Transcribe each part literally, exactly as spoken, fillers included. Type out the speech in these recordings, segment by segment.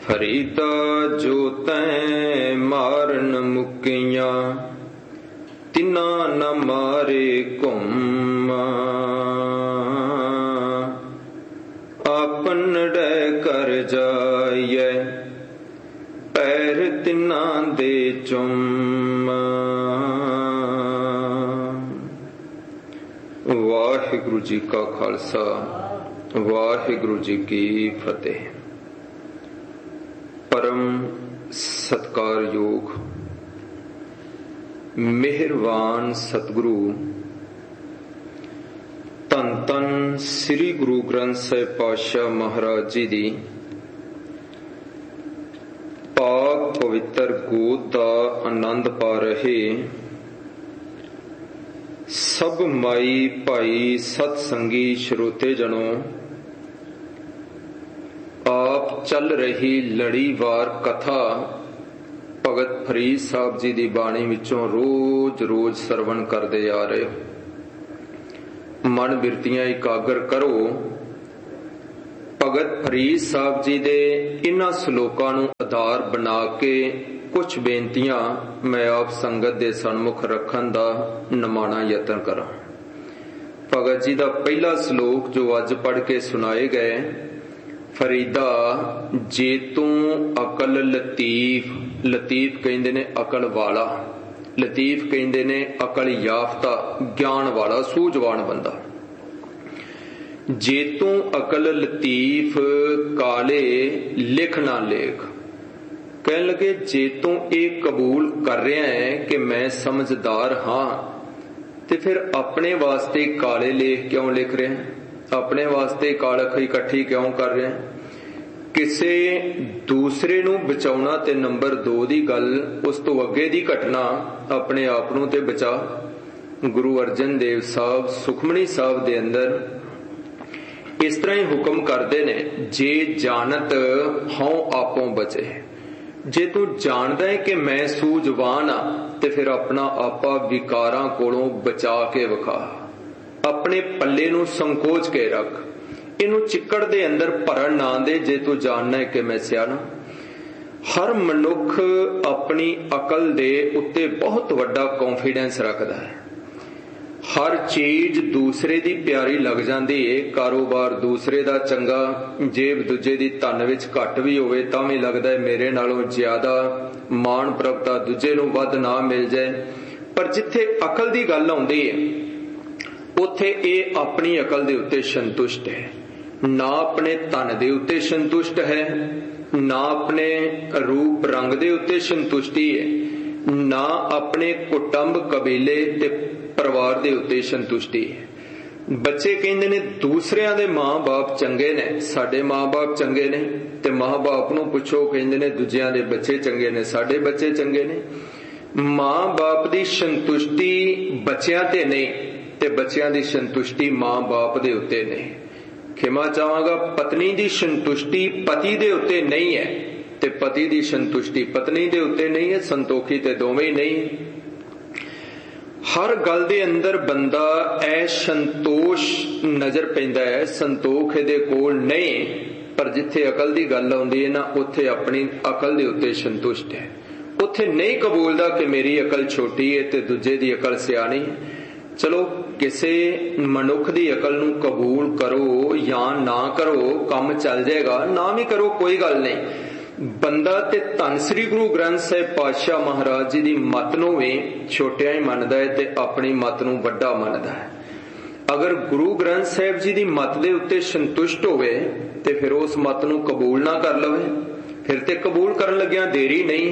फरीदा जो तैं मारन मुकिया तिना न मारे घुम आपन डै कर जाइए पैर तिना दे चुम। वाहिगुरु जी का खालसा वाहिगुरु जी की फतेह। परम सत्कारयोग मेहरबान सतगुरु धन धन श्री गुरु ग्रंथ साहिब पातशाह महाराज जी दी पाक पवित्र गोद का आनंद पा रहे सब माई भाई सतसंगी श्रोते जनों, आप चल रही लड़ीवार कथा भगत फरीद साहब जी दी बाणी विचों रोज रोज सरवण करते आ रहे हो। मन बिरतियां एकागर करो। भगत फरीद साहब जी दे इन्हां श्लोकां नूं आधार बना के कुछ बेनतियां मैं आप संगत दे सन्मुख रखण दा नमाणा यतन करा। भगत जी दा पहला श्लोक जो अज पढ़ के सुनाए गए, फरीदा जे तू अकल लतीफ, लतीफ कहंदे ने अकल वाला, लतीफ कहंदे ने अकल याफ्ता ज्ञान वाला सूझवान बंदा। जे तू अकल लतीफ काले लिख ना लेख। कहने लगे जे तू एक कबूल कर रहा है कि मैं समझदार हाँ, ते फिर अपने वास्ते काले लेख क्यों लिख रहे हैं, अपने वास्ते कालख इकट्ठी क्यों कर रहे हैं। किसे दूसरे नूं बचाउणा ते नंबर दो दी गल, उस तो अगे दी घटना अपने आप नूं ते बचा। गुरु अर्जन देव साहब सुखमनी साहब दे अंदर इस तरह ही हुक्म करते ने, जे जानत हों आपों बचे। जे तू जानदा है कि मैं सूझवान आ ते फिर अपना आपा विकारां कोलों बचा के विखा। अपने पल्ले नूं संकोच के रख, इनू चिक्कड़ दे अंदर भरन ना दे। जे तू जानना है कि मैं सियाना। हर मनुख अपनी अकल दे उत्ते बहुत वड्डा कॉन्फिडेंस रखदा है। हर चीज दूसरे दी प्यारी लग जाती है। कारोबार दूसरे दा चंगा, जेब दूजे दी धन विच घट भी होवे तां भी लगदा है मेरे नालों ज्यादा। मान प्रभता दूजे नूं वध ना मिल जाए, पर जिथे अकल दी गल आउंदी है उथे ए अपनी अकल दे उत्ते संतुष्ट है, ना अपने धन दे उत्ते संतुष्ट है, ना अपने रूप रंग दे उत्ते संतुष्टि है, ना अपने कुटुंब कबीले ते परिवार दे उत्ते संतुष्टि है। बच्चे कहंदे ने दूसरिਆਂ ਦੇ मां-बाप चंगे ने, साडे मां-बाप चंगे ने, ते मां-बाप नूं पुछो कहंदे ने दूजिਆਂ ਦੇ ਬੱਚੇ चंगे ने, साडे ਬੱਚੇ चंगे ने। मां-बाप दी संतुष्टि ਬੱਚਿਆਂ ते नहीं ते ਬੱਚਿਆਂ ਦੀ संतुष्टि मां-बाप ਦੇ ਉੱਤੇ नहीं। खिमा चाहांगा, पत्नी दी संतुष्टि पति दे उत्ते नहीं है ते पति दी संतुष्टि पत्नी दे उत्ते नहीं है। संतोखी ते दोवें ही नहीं। हर गल दे अंदर बंदा ऐ संतोष नजर पैंदा है, संतोख इहदे कोल नहीं। पर जिथे अकल दी गल आउंदी है ना, उत्थे अपनी अकल दे उत्ते संतुष्ट है। उत्थे नहीं कबूलदा कि मेरी अकल छोटी है ते दूजे दी अकल सियाणी है। चलो किसे मनुख दी अकल नूं कबूल करो या ना करो, काम चल जाएगा। ना भी करो कोई गल नहीं। बंदा ते धन श्री गुरु ग्रंथ साहिब पातशाह महाराज जी दी मत नूं भी छोटिया ही मनदा है ते अपनी मत नूं वड्डा मनदा है। अगर गुरु ग्रंथ साहिब जी दी मत दे उत्ते संतुष्ट होवे ते फिर उस मत नूं कबूल ना कर लवे, फिर ते कबूल करन लग्गियां देरी नहीं।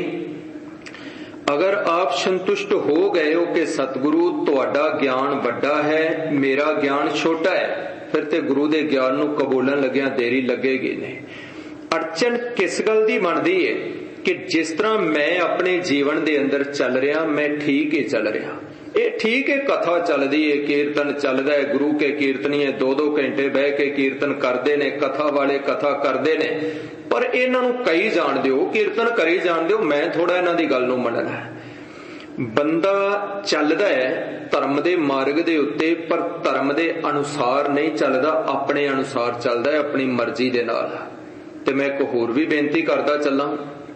अगर आप संतुष्ट हो गए हो कि सतगुरु तुहाडा ज्ञान वड्डा है, मेरा ज्ञान छोटा है, फिर ते गुरु दे ज्ञान नूं कबूलन लग्गियां देरी लगेगी नहीं। अड़चन किस गल दी बनदी है कि जिस तरह मैं अपने जीवन दे अंदर चल रहा, मैं ठीक ही चल रहा। ये ठीक है, कथा चलदी है, कीर्तन चलदा है, गुरु के कीर्तनीय दो दो घंटे बह के कीर्तन करते ने, कथा वाले कथा करते ने, पर इन्हां नूं कई जाण दिओ, कीर्तन करी जाण दिओ, मैं थोड़ा इन्हां दी गल नूं मनना है। बंदा चलदा है धर्म दे मार्ग दे उत्ते, पर धर्म दे अनुसार नहीं चलदा, अपने अनुसार चलदा है, अपनी मर्जी दे नाल। ਤੇ ਮੈਂ ਇੱਕ ਹੋਰ ਵੀ ਬੇਨਤੀ ਕਰਦਾ ਚੱਲਾਂ,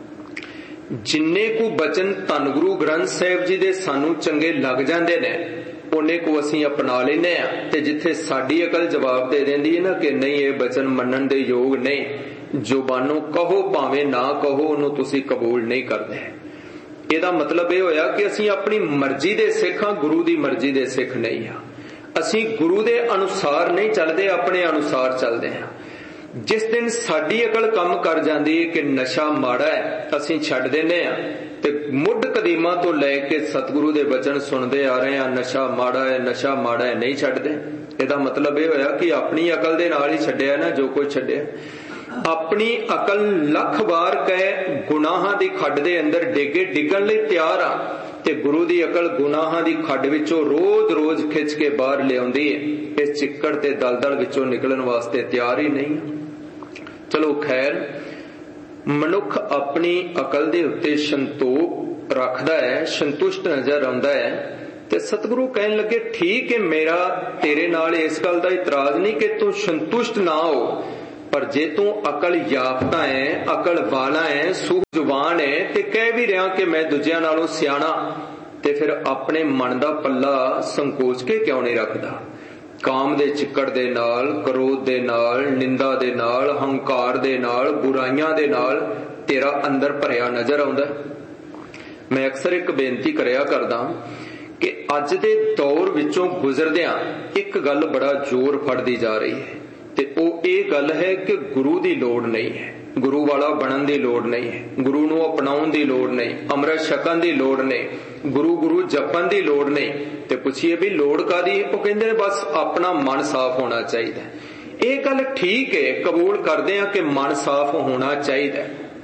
ਜਿੰਨੇ ਕੁ ਬਚਨ ਧੰਨ ਗੁਰੂ ਗ੍ਰੰਥ ਸਾਹਿਬ ਜੀ ਦੇ ਸਾਨੂੰ ਚੰਗੇ ਲੱਗ ਜਾਂਦੇ ਨੇ ਉਹਨੇ ਕੁ ਅਸੀਂ ਅਪਣਾ ਲੈਂਦੇ ਆ, ਤੇ ਜਿੱਥੇ ਸਾਡੀ ਅਕਲ ਜਵਾਬ ਦੇ ਦਿੰਦੀ ਹੈ ਨਾ ਕਿ ਨਹੀਂ ਇਹ ਬਚਨ ਮੰਨਣ ਦੇ ਯੋਗ ਨਹੀਂ, ਜ਼ੁਬਾਨੋਂ ਕਹੋ ਭਾਵੇਂ ਨਾ ਕਹੋ ਉਹਨੂੰ ਤੁਸੀਂ ਕਬੂਲ ਨਹੀਂ ਕਰਦੇ। ਇਹਦਾ ਮਤਲਬ ਇਹ ਹੋਇਆ ਕਿ ਅਸੀਂ ਆਪਣੀ ਮਰਜ਼ੀ ਦੇ ਸਿੱਖ ਹਾਂ, ਗੁਰੂ ਦੀ ਮਰਜ਼ੀ ਦੇ ਸਿੱਖ ਨਹੀਂ ਹਾਂ। ਅਸੀਂ ਗੁਰੂ ਦੇ ਅਨੁਸਾਰ ਨਹੀਂ ਚੱਲਦੇ, ਆਪਣੇ ਅਨੁਸਾਰ ਚੱਲਦੇ ਹਾਂ। ਜਿਸ ਦਿਨ ਸਾਡੀ ਅਕਲ ਕੰਮ ਕਰ ਜਾਂਦੀ ਹੈ ਕਿ ਨਸ਼ਾ ਮਾੜਾ ਹੈ, ਅਸੀਂ ਛੱਡ ਦਿੰਦੇ ਹਾਂ, ਤੇ ਮੁੱਢ ਕਦੀਮਾਂ ਤੋਂ ਲੈ ਕੇ ਸਤਿਗੁਰੂ ਦੇ ਬਚਨ ਸੁਣਦੇ ਆ ਰਹੇ ਹਾਂ ਨਸ਼ਾ ਮਾੜਾ ਹੈ, ਨਸ਼ਾ ਮਾੜਾ ਹੈ, ਨਹੀਂ ਛੱਡਦੇ। ਇਹਦਾ ਮਤਲਬ ਇਹ ਹੋਇਆ ਕਿ ਆਪਣੀ ਅਕਲ ਦੇ ਨਾਲ ਹੀ ਛੱਡਿਆ ਨਾ ਜੋ ਕੁਝ ਛੱਡਿਆ। ਆਪਣੀ ਅਕਲ ਲੱਖ ਵਾਰ ਕਹੇ ਗੁਨਾਹਾਂ ਦੀ ਖੱਡ ਦੇ ਅੰਦਰ ਡਿੱਗੇ, ਡਿੱਗਣ ਲਈ ਤਿਆਰ ਆ, ਤੇ ਗੁਰੂ ਦੀ ਅਕਲ ਗੁਨਾਹਾਂ ਦੀ ਖੱਡ ਵਿੱਚੋਂ ਰੋਜ਼ ਰੋਜ਼ ਖਿੱਚ ਕੇ ਬਾਹਰ ਲਿਆਉਂਦੀ ਹੈ। ਇਸ ਚਿੱਕੜ ਤੇ ਦਲਦਲ ਵਿੱਚੋਂ ਨਿਕਲਣ ਵਾਸਤੇ ਤਿਆਰ ਹੀ ਨਹੀਂ। ਚਲੋ ਖੈਰ, ਮਨੁੱਖ ਆਪਣੀ ਅਕਲ ਦੇ ਉੱਤੇ ਸੰਤੋਖ ਰੱਖਦਾ ਹੈ, ਸੰਤੁਸ਼ਟ ਨਜ਼ਰ ਆਉਂਦਾ ਹੈ, ਤੇ ਸਤਿਗੁਰੂ ਕਹਿਣ ਲੱਗੇ ਠੀਕ ਹੈ, ਮੇਰਾ ਤੇਰੇ ਨਾਲ ਇਸ ਗੱਲ ਦਾ ਇਤਰਾਜ਼ ਨਹੀਂ ਕਿ ਤੂੰ ਸੰਤੁਸ਼ਟ ਨਾ ਹੋ, ਪਰ ਜੇ ਤੂੰ ਅਕਲ ਯਾਫਤਾ ਹੈ, ਅਕਲ ਵਾਲਾ ਹੈ, ਸੂਹ ਜ਼ੁਬਾਨ ਹੈ, ਤੇ ਕਹਿ ਵੀ ਰਿਹਾ ਕਿ ਮੈਂ ਦੂਜਿਆਂ ਨਾਲੋਂ ਸਿਆਣਾ, ਤੇ ਫਿਰ ਆਪਣੇ ਮਨ ਦਾ ਪੱਲਾ ਸੰਕੋਚ ਕੇ ਕਿਉਂ ਨਹੀਂ ਰੱਖਦਾ? ਕਾਮ ਦੇ ਚਿੱਕੜ ਦੇ ਨਾਲ, ਕ੍ਰੋਧ ਦੇ ਨਾਲ, ਨਿੰਦਾ ਦੇ ਨਾਲ, ਹੰਕਾਰ ਦੇ ਨਾਲ, ਬੁਰਾਈਆਂ ਦੇ ਨਾਲ ਤੇਰਾ ਅੰਦਰ ਭਰਿਆ ਨਜ਼ਰ ਆਉਂਦਾ। ਮੈਂ ਅਕਸਰ ਇੱਕ ਬੇਨਤੀ ਕਰਿਆ ਕਰਦਾ ਕਿ ਅੱਜ ਦੇ ਦੌਰ ਵਿੱਚੋਂ ਗੁਜ਼ਰਦਿਆਂ ਇੱਕ ਗੱਲ ਬੜਾ ਜ਼ੋਰ ਫੜਦੀ ਜਾ ਰਹੀ ਹੈ, ਤੇ ਉਹ ਇਹ ਗੱਲ ਹੈ ਕਿ ਗੁਰੂ ਦੀ ਲੋੜ ਨਹੀਂ ਹੈ, ਗੁਰੂ ਵਾਲਾ ਬਣਨ ਦੀ ਲੋੜ ਨਹੀਂ ਹੈ, ਗੁਰੂ ਨੂੰ ਅਪਣਾਉਣ ਦੀ ਲੋੜ ਨਹੀਂ, ਅੰਮ੍ਰਿਤ ਛਕਣ ਦੀ ਲੋੜ ਨਹੀਂ, ਗੁਰੂ ਗੁਰੂ ਜਪਣ ਦੀ ਲੋੜ ਨਹੀਂ। ਤੇ ਪੁੱਛੀਏ ਵੀ ਲੋੜ ਕਾਦੀ? ਉਹ ਕਹਿੰਦੇ ਨੇ ਬਸ ਆਪਣਾ ਮਨ ਸਾਫ਼ ਹੋਣਾ ਚਾਹੀਦਾ। ਇਹ ਗੱਲ ਠੀਕ ਹੈ, ਕਬੂਲ ਕਰਦੇ ਹਾਂ ਕਿ ਮਨ ਸਾਫ਼ ਹੋਣਾ ਚਾਹੀਦਾ।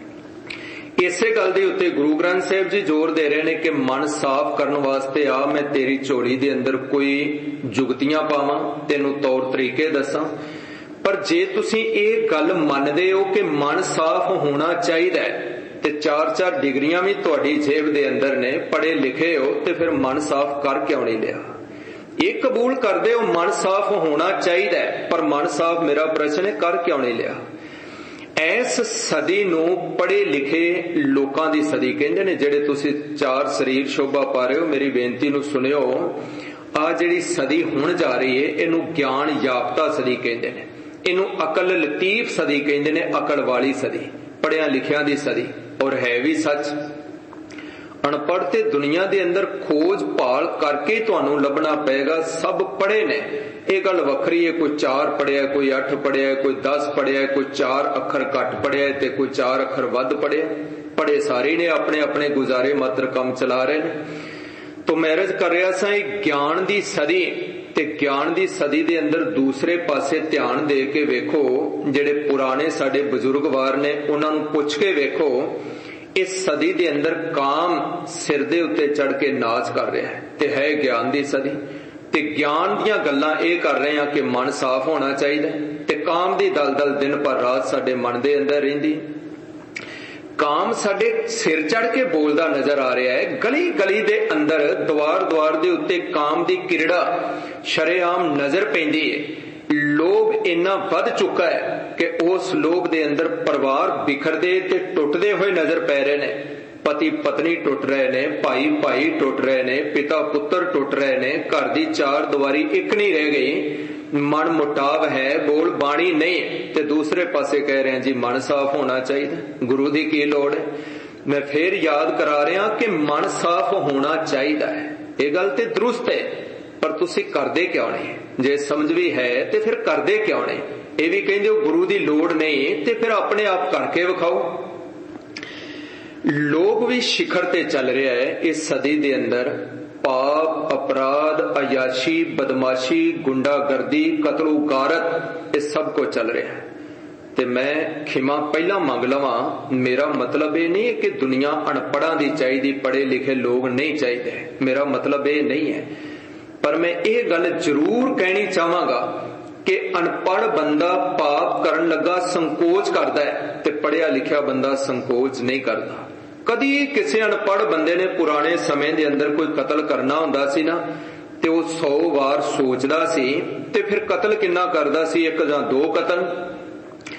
ਇਸੇ ਗੱਲ ਦੇ ਉੱਤੇ ਗੁਰੂ ਗ੍ਰੰਥ ਸਾਹਿਬ ਜੀ ਜ਼ੋਰ ਦੇ ਰਹੇ ਨੇ ਕਿ ਮਨ ਸਾਫ਼ ਕਰਨ ਵਾਸਤੇ ਆ ਮੈਂ ਤੇਰੀ ਝੋਲੀ ਦੇ ਅੰਦਰ ਕੋਈ ਜੁਗਤੀਆਂ ਪਾਵਾਂ, ਤੈਨੂੰ ਤੌਰ ਤਰੀਕੇ ਦੱਸਾਂ। ਪਰ ਜੇ ਤੁਸੀਂ ਇਹ ਗੱਲ ਮੰਨਦੇ ਹੋ ਕਿ ਮਨ ਸਾਫ਼ ਹੋਣਾ ਚਾਹੀਦਾ ਤੇ ਚਾਰ ਚਾਰ ਡਿਗਰੀਆਂ ਵੀ ਤੁਹਾਡੀ ਜੇਬ ਦੇ ਅੰਦਰ ਨੇ, ਪੜ੍ਹੇ ਲਿਖੇ ਹੋ, ਤੇ ਫਿਰ ਮਨ ਸਾਫ਼ ਕਰ ਕਿਉਂ ਨਹੀਂ ਲਿਆ? ਇਹ ਕਬੂਲ ਕਰਦੇ ਹੋ ਮਨ ਸਾਫ਼ ਹੋਣਾ ਚਾਹੀਦਾ, ਪਰ ਮਨ ਸਾਫ਼ ਮੇਰਾ ਪ੍ਰਸ਼ਨ ਹੈ ਕਰ ਕਿਉਂ ਨਹੀਂ ਲਿਆ? ਇਸ ਸਦੀ ਨੂੰ ਪੜ੍ਹੇ ਲਿਖੇ ਲੋਕਾਂ ਦੀ ਸਦੀ ਕਹਿੰਦੇ ਨੇ। ਜਿਹੜੇ ਤੁਸੀਂ ਚਾਰ ਸਰੀਰ ਸ਼ੋਭਾ ਪਾ ਰਹੇ ਹੋ, ਮੇਰੀ ਬੇਨਤੀ ਨੂੰ ਸੁਣਿਓ, ਆ ਜਿਹੜੀ ਸਦੀ ਹੁਣ ਜਾ ਰਹੀ ਹੈ ਇਹਨੂੰ ਗਿਆਨ ਯਾਫਤਾ ਸਦੀ ਕਹਿੰਦੇ ਨੇ, ਇਹਨੂੰ ਅਕਲ ਲਤੀਫ ਸਦੀ ਕਹਿੰਦੇ ਨੇ, ਅਕਲ ਵਾਲੀ ਸਦੀ, ਪੜ੍ਹਿਆਂ ਲਿਖਿਆਂ ਦੀ ਸਦੀ। ਔਰ ਹੈ ਵੀ ਸੱਚ। ਅਨਪੜ੍ਹ ਤੇ ਦੁਨੀਆ ਦੇ ਅੰਦਰ ਖੋਜ ਭਾਲ ਕਰਕੇ ਤੁਹਾਨੂੰ ਲੱਭਣਾ ਪਏਗਾ। ਸਭ ਪੜ੍ਹੇ ਨੇ, ਇਹ ਗੱਲ ਵੱਖਰੀ ਹੈ, ਕੋਈ ਚਾਰ ਪੜ੍ਹਿਆ, ਕੋਈ ਅੱਠ ਪੜ੍ਹਿਆ, ਕੋਈ ਦਸ ਪੜ੍ਹਿਆ, ਕੋਈ ਚਾਰ ਅੱਖਰ ਘੱਟ ਪੜ੍ਹਿਆ ਤੇ ਕੋਈ ਚਾਰ ਅੱਖਰ ਵੱਧ ਪੜ੍ਹਿਆ। ਪੜ੍ਹੇ ਸਾਰੇ ਨੇ, ਆਪਣੇ ਆਪਣੇ ਗੁਜ਼ਾਰੇ ਮਾਤਰ ਕੰਮ ਚਲਾ ਰਹੇ ਨੇ। ਤੋਂ ਮੈਰਿਜ ਕਰ ਰਿਹਾ ਸਾਂ ਇਹ ਗਿਆਨ ਦੀ ਸਦੀ, ਤੇ ਗਿਆਨ ਦੀ ਸਦੀ ਦੇ ਅੰਦਰ ਦੂਸਰੇ ਪਾਸੇ ਧਿਆਨ ਦੇ ਕੇ ਵੇਖੋ, ਜਿਹੜੇ ਪੁਰਾਣੇ ਸਾਡੇ ਬਜ਼ੁਰਗਵਾਰ ਨੇ ਉਹਨਾਂ ਨੂੰ ਪੁੱਛ ਕੇ ਵੇਖੋ, ਇਸ ਸਦੀ ਦੇ ਅੰਦਰ ਕਾਮ ਸਿਰ ਦੇ ਉੱਤੇ ਚੜ ਕੇ ਨਾਚ ਕਰ ਰਿਹਾ ਹੈ, ਤੇ ਹੈ ਗਿਆਨ ਦੀ ਸਦੀ। ਤੇ ਗਿਆਨ ਦੀਆਂ ਗੱਲਾਂ ਇਹ ਕਰ ਰਹੇ ਹਾਂ ਕਿ ਮਨ ਸਾਫ਼ ਹੋਣਾ ਚਾਹੀਦਾ, ਤੇ ਕਾਮ ਦੀ ਦਲਦਲ ਦਿਨ ਪਰ ਰਾਤ ਸਾਡੇ ਮਨ ਦੇ ਅੰਦਰ ਰਹਿੰਦੀ। ਕਾਮ ਸਾਡੇ ਸਿਰ ਚੜ ਕੇ ਬੋਲਦਾ ਨਜ਼ਰ ਆ ਰਿਹਾ ਹੈ। ਗਲੀ ਗਲੀ ਦੇ ਅੰਦਰ, ਦੁਆਰ ਦੁਆਰ ਦੇ ਉੱਤੇ ਕਾਮ ਦੀ ਕਿਰੜਾ ਸ਼ਰੇਆਮ ਨਜ਼ਰ ਪੈਂਦੀ ਹੈ। ਲੋਭ ਇੰਨਾ ਵੱਧ ਚੁੱਕਾ ਹੈ ਕਿ ਉਸ ਲੋਭ ਦੇ ਅੰਦਰ ਪਰਿਵਾਰ ਬਿਖਰਦੇ ਤੇ ਟੁੱਟਦੇ ਹੋਏ ਨਜ਼ਰ ਪੈ ਰਹੇ ਨੇ। ਪਤੀ ਪਤਨੀ ਟੁੱਟ ਰਹੇ ਨੇ, ਭਾਈ ਭਾਈ ਟੁੱਟ ਰਹੇ ਨੇ, ਪਿਤਾ ਪੁੱਤਰ ਟੁੱਟ ਰਹੇ ਨੇ, ਘਰ ਦੀ ਚਾਰ ਦੀਵਾਰੀ ਇੱਕ ਨਹੀਂ ਰਹਿ ਗਈ। ਮਨ ਮੁਟਾਵ ਹੈ, ਬੋਲ ਬਾਣੀ ਨਹੀਂ, ਤੇ ਦੂਸਰੇ ਪਾਸੇ ਕਹਿ ਰਹੇ ਜੀ ਮਨ ਸਾਫ਼ ਹੋਣਾ ਚਾਹੀਦਾ। ਗੁਰੂ ਦੀ ਕੀ ਲੋੜ ਹੈ? ਮੈਂ ਫੇਰ ਯਾਦ ਕਰਾ ਰਿਹਾ ਕਿ ਮਨ ਸਾਫ਼ ਹੋਣਾ ਚਾਹੀਦਾ ਹੈ। ਇਹ ਗੱਲ ਤੇ ਦਰੁਸਤ ਹੈ, ਪਰ ਤੁਸੀਂ ਕਰਦੇ ਕਿਉਂ ਨਹੀਂ? ਜੇ ਸਮਝ ਵੀ ਹੈ ਤੇ ਫਿਰ ਕਰਦੇ ਕਿਉਂ ਨਹੀਂ? ਇਹ ਵੀ ਕਹਿੰਦੇ ਹੋ ਗੁਰੂ ਦੀ ਲੋੜ ਨਹੀਂ, ਤੇ ਫਿਰ ਆਪਣੇ ਆਪ ਕਰਕੇ ਵਿਖਾਓ। ਲੋਕ ਵੀ ਸਿਖਰ ਤੇ ਚੱਲ ਰਿਹਾ ਹੈ ਇਸ ਸਦੀ ਦੇ ਅੰਦਰ। ਪਾਪ, ਅਪਰਾਧ, ਅਯਾਸ਼ੀ, ਬਦਮਾਸ਼ੀ, ਗੁੰਡਾਗਰਦੀ, ਕਤਲੋ ਗਾਰਤ, ਇਹ ਸਭ ਕੁਝ ਚੱਲ ਰਿਹਾ ਹੈ। ਤੇ ਮੈਂ ਖਿਮਾ ਪਹਿਲਾਂ ਮੰਗ ਲਵਾਂ, ਮੇਰਾ ਮਤਲਬ ਇਹ ਨਹੀਂ ਹੈ ਕਿ ਦੁਨੀਆ ਅਨਪੜ੍ਹਾਂ ਦੀ ਚਾਹੀਦੀ, ਪੜ੍ਹੇ ਲਿਖੇ ਲੋਕ ਨਹੀਂ ਚਾਹੀਦੇ, ਮੇਰਾ ਮਤਲਬ ਇਹ ਨਹੀਂ ਹੈ। ਪਰ ਮੈਂ ਇਹ ਗੱਲ ਜ਼ਰੂਰ ਕਹਿਣੀ ਚਾਹਾਂਗਾ ਕਿ ਅਨਪੜ੍ਹ ਬੰਦਾ ਪਾਪ ਕਰਨ ਲੱਗਾ ਸੰਕੋਚ ਕਰਦਾ ਹੈ, ਤੇ ਪੜ੍ਹਿਆ ਲਿਖਿਆ ਬੰਦਾ ਸੰਕੋਚ ਨਹੀਂ ਕਰਦਾ। ਕਦੀ ਕਿਸੇ ਅਨਪੜ੍ਹ ਬੰਦੇ ਨੇ ਪੁਰਾਣੇ ਸਮੇਂ ਦੇ ਅੰਦਰ ਕੋਈ ਕਤਲ ਕਰਨਾ ਹੁੰਦਾ ਸੀ ਨਾ, ਤੇ ਉਹ ਸੌ ਵਾਰ ਸੋਚਦਾ ਸੀ, ਤੇ ਫਿਰ ਕਤਲ ਕਿੰਨਾ ਕਰਦਾ ਸੀ? ਇੱਕ ਜਾਂ ਦੋ ਕਤਲ।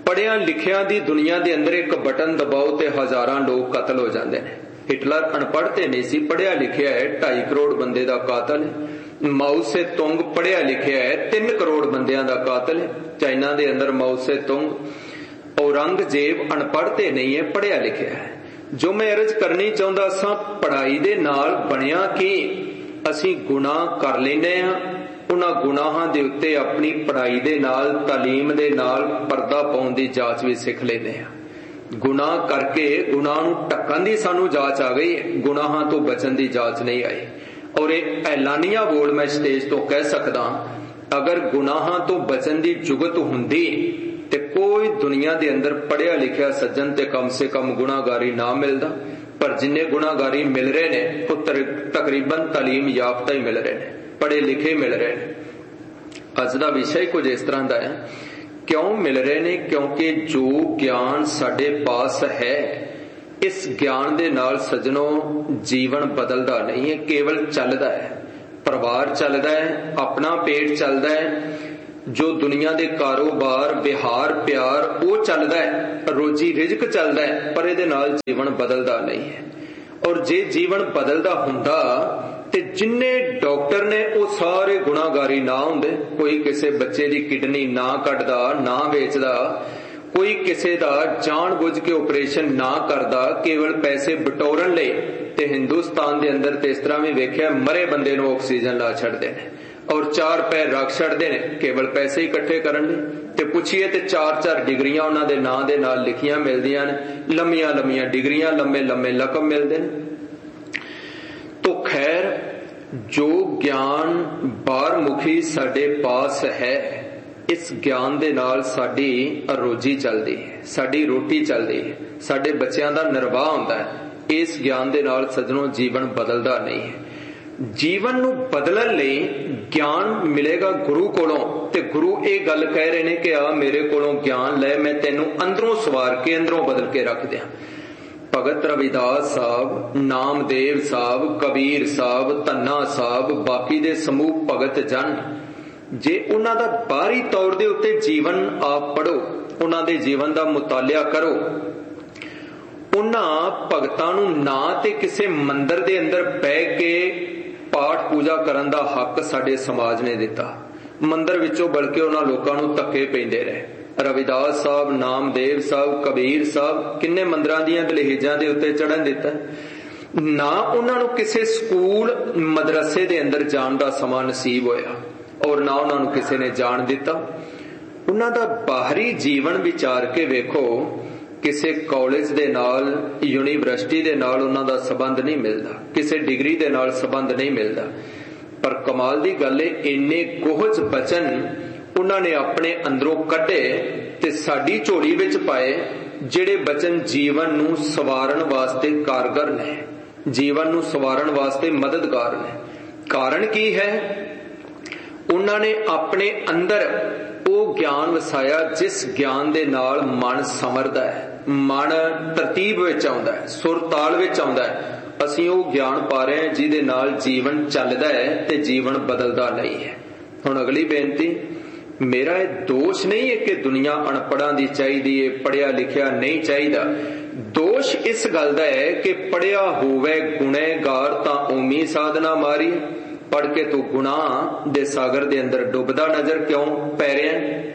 पढ़िया लिखिया दी दुनिया के अंदर एक बटन दबाओ तो हजारां लोग कतल हो जाते हैं। हिटलर अनपढ़ ते नहीं सी, पढ़िया लिखिया है, ढाई करोड़ बंदे का कातल है। माओ से तुंग पढ़िया लिखिया है, तीन करोड़ बंदियां का कातल है। चाइना के अंदर माओ से तुंग। औरंगजेब अनपढ़ ते नहीं है, पढ़िया लिखिया है। जो मैं अर्ज करनी चाहता सा, पढ़ाई दे नाल बनिया कि असी गुनाह कर लेने हैं, उन्हां गुनाहां दे उत्ते अपनी पढ़ाई दे नाल, तालीम दे नाल पर्दा पाउण दी जाच भी सिख लेने हैं। गुनाह करके गुनाह नूं ढकण दी सानू जाच आ गई है, गुनाहां तो बचन दी जाच नहीं आई। और एक ऐलानिया बोल मैं स्टेज तो कह सकदा, अगर गुनाहां तो बचन दी जुगत हुंदी ते कोई दुनिया दे अंदर पढ़िया लिखिया सज्जन ते कम से कम गुनाहगारी ना मिलदा। पर जिन्ने गुनाहगारी मिल रहे ने वो तकरीबन तालीम याफ्ता ही मिल रहे ने, पढ़े लिखे मिल रहे ने। अज दा विषय कुछ इस तरह का है। क्यों मिल रहे ने? क्योंकि जो ज्ञान साडे पास है, इस ज्ञान दे नाल सज्जनों जीवन बदलदा नहीं है, केवल चलदा है। परिवार चलदा है, अपना पेट चलदा है, जो दुनिया दे कारोबार विहार प्यार वो चलदा है, रोजी रिजक चलदा है, पर इहदे नाल जीवन बदलदा नहीं है। और जे जीवन बदलदा हुंदा ते जिन्ने डॉक्टर ने वो सारे गुनाहगारी ना हुंदे। कोई किसी बच्चे की किडनी ना कटदा, ना बेचदा, कोई किसी का जान बुझ के ऑपरेशन ना करदा, केवल पैसे बटोरन लई। ते हिंदुस्तान दे अंदर ते इस तरह भी वेख्या, मरे बंदे नूं ऑक्सीजन ला छड्डदे ने और चार पैर रख छड्डदे ने, केवल पैसे इकट्ठे करन लई। ते पुछिए ते चार चार डिग्रियां उन्हां दे नां दे नाल लिखियां मिलदियां ने, लंमियां लंमियां डिग्रियां, लंबे लंबे लकब मिलदे ने। तो खैर, जो ज्ञान बारमुखी साडे पास है, इस ज्ञान दे नाल साडी रोजी चलदी है, साडी रोटी चलदी है, साडे बच्चों का निर्वाह हुंदा है। इस ज्ञान दे नाल सज्जनों जीवन बदलदा नहीं है। जीवन नूं बदलण लई ज्ञान मिलेगा गुरु कोलों, ते गुरु ये गल कह रहे ने कि आ मेरे कोलों ज्ञान लै, मैं तैनूं अंदरों सवार के अंदरों बदल के रख दियां। भगत रविदास साहब, नामदेव साहब, कबीर साहब, धन्ना साहब, बाकी दे समूह भगत जन, जे उन्हां दा बाहरी तौर दे उत्ते जीवन आप पढ़ो, उन्हां दे जीवन दा मुतालिया करो, उन्हां भगतां नूं ना ते किसे मंदिर दे अंदर बह के पाठ पूजा करन दा हक साडे समाज ने दिता। मंदिर विचों बल्कि उन्हां लोकां नूं धक्के पैंदे रहे। रविदास साहब, नामदेव साहब, कबीर साहब किन्ने मंदिरां दीयां दलहेजां दे उत्ते चढ़न दिता। ना उन्हां नूं किसे स्कूल मदरसे दे अंदर जाण दा समा नसीब होया और ना उन्हां नूं किसे ने जाण दिता। उन्हां दा बाहरी जीवन विचार के वेखो, किसी कॉलेज दे नाल, यूनिवर्सिटी दे नाल उन्हां दा संबंध नहीं मिलदा, किसी डिग्री दे नाल संबंध नहीं मिलदा। पर कमाल दी गल है, इन्ने गोहज बचन उन्हां ने अपने अंदरों कढे ते साडी झोली विच पाए, जिहड़े बचन जीवन नूं सवारण वास्ते कारगर ने, जीवन नूं सवारण वास्ते मददगार ने। कारण की है? उन्हां ने अपने अंदर वो ज्ञान वसाया जिस ज्ञान दे नाल मन समरदा है, मन तरतीब विच आउंदा है, सुर ताल विच आउंदा है। असीं वो ज्ञान पा रहे हैं जिहदे नाल जीवन चलदा है ते जीवन बदलदा नहीं है। हुण अगली बेनती, मेरा ये दोष नहीं है कि दुनिया अनपढ़ां दी चाहिदी है, पढ़िया लिखिया नहीं चाहिदा। दोष इस गल दा है कि पढ़िया होवे गुनहगार तां ओमी साधना मारी, पढ़ के तू गुनाह दे सागर दे अंदर डुबदा नजर क्यों पै रहा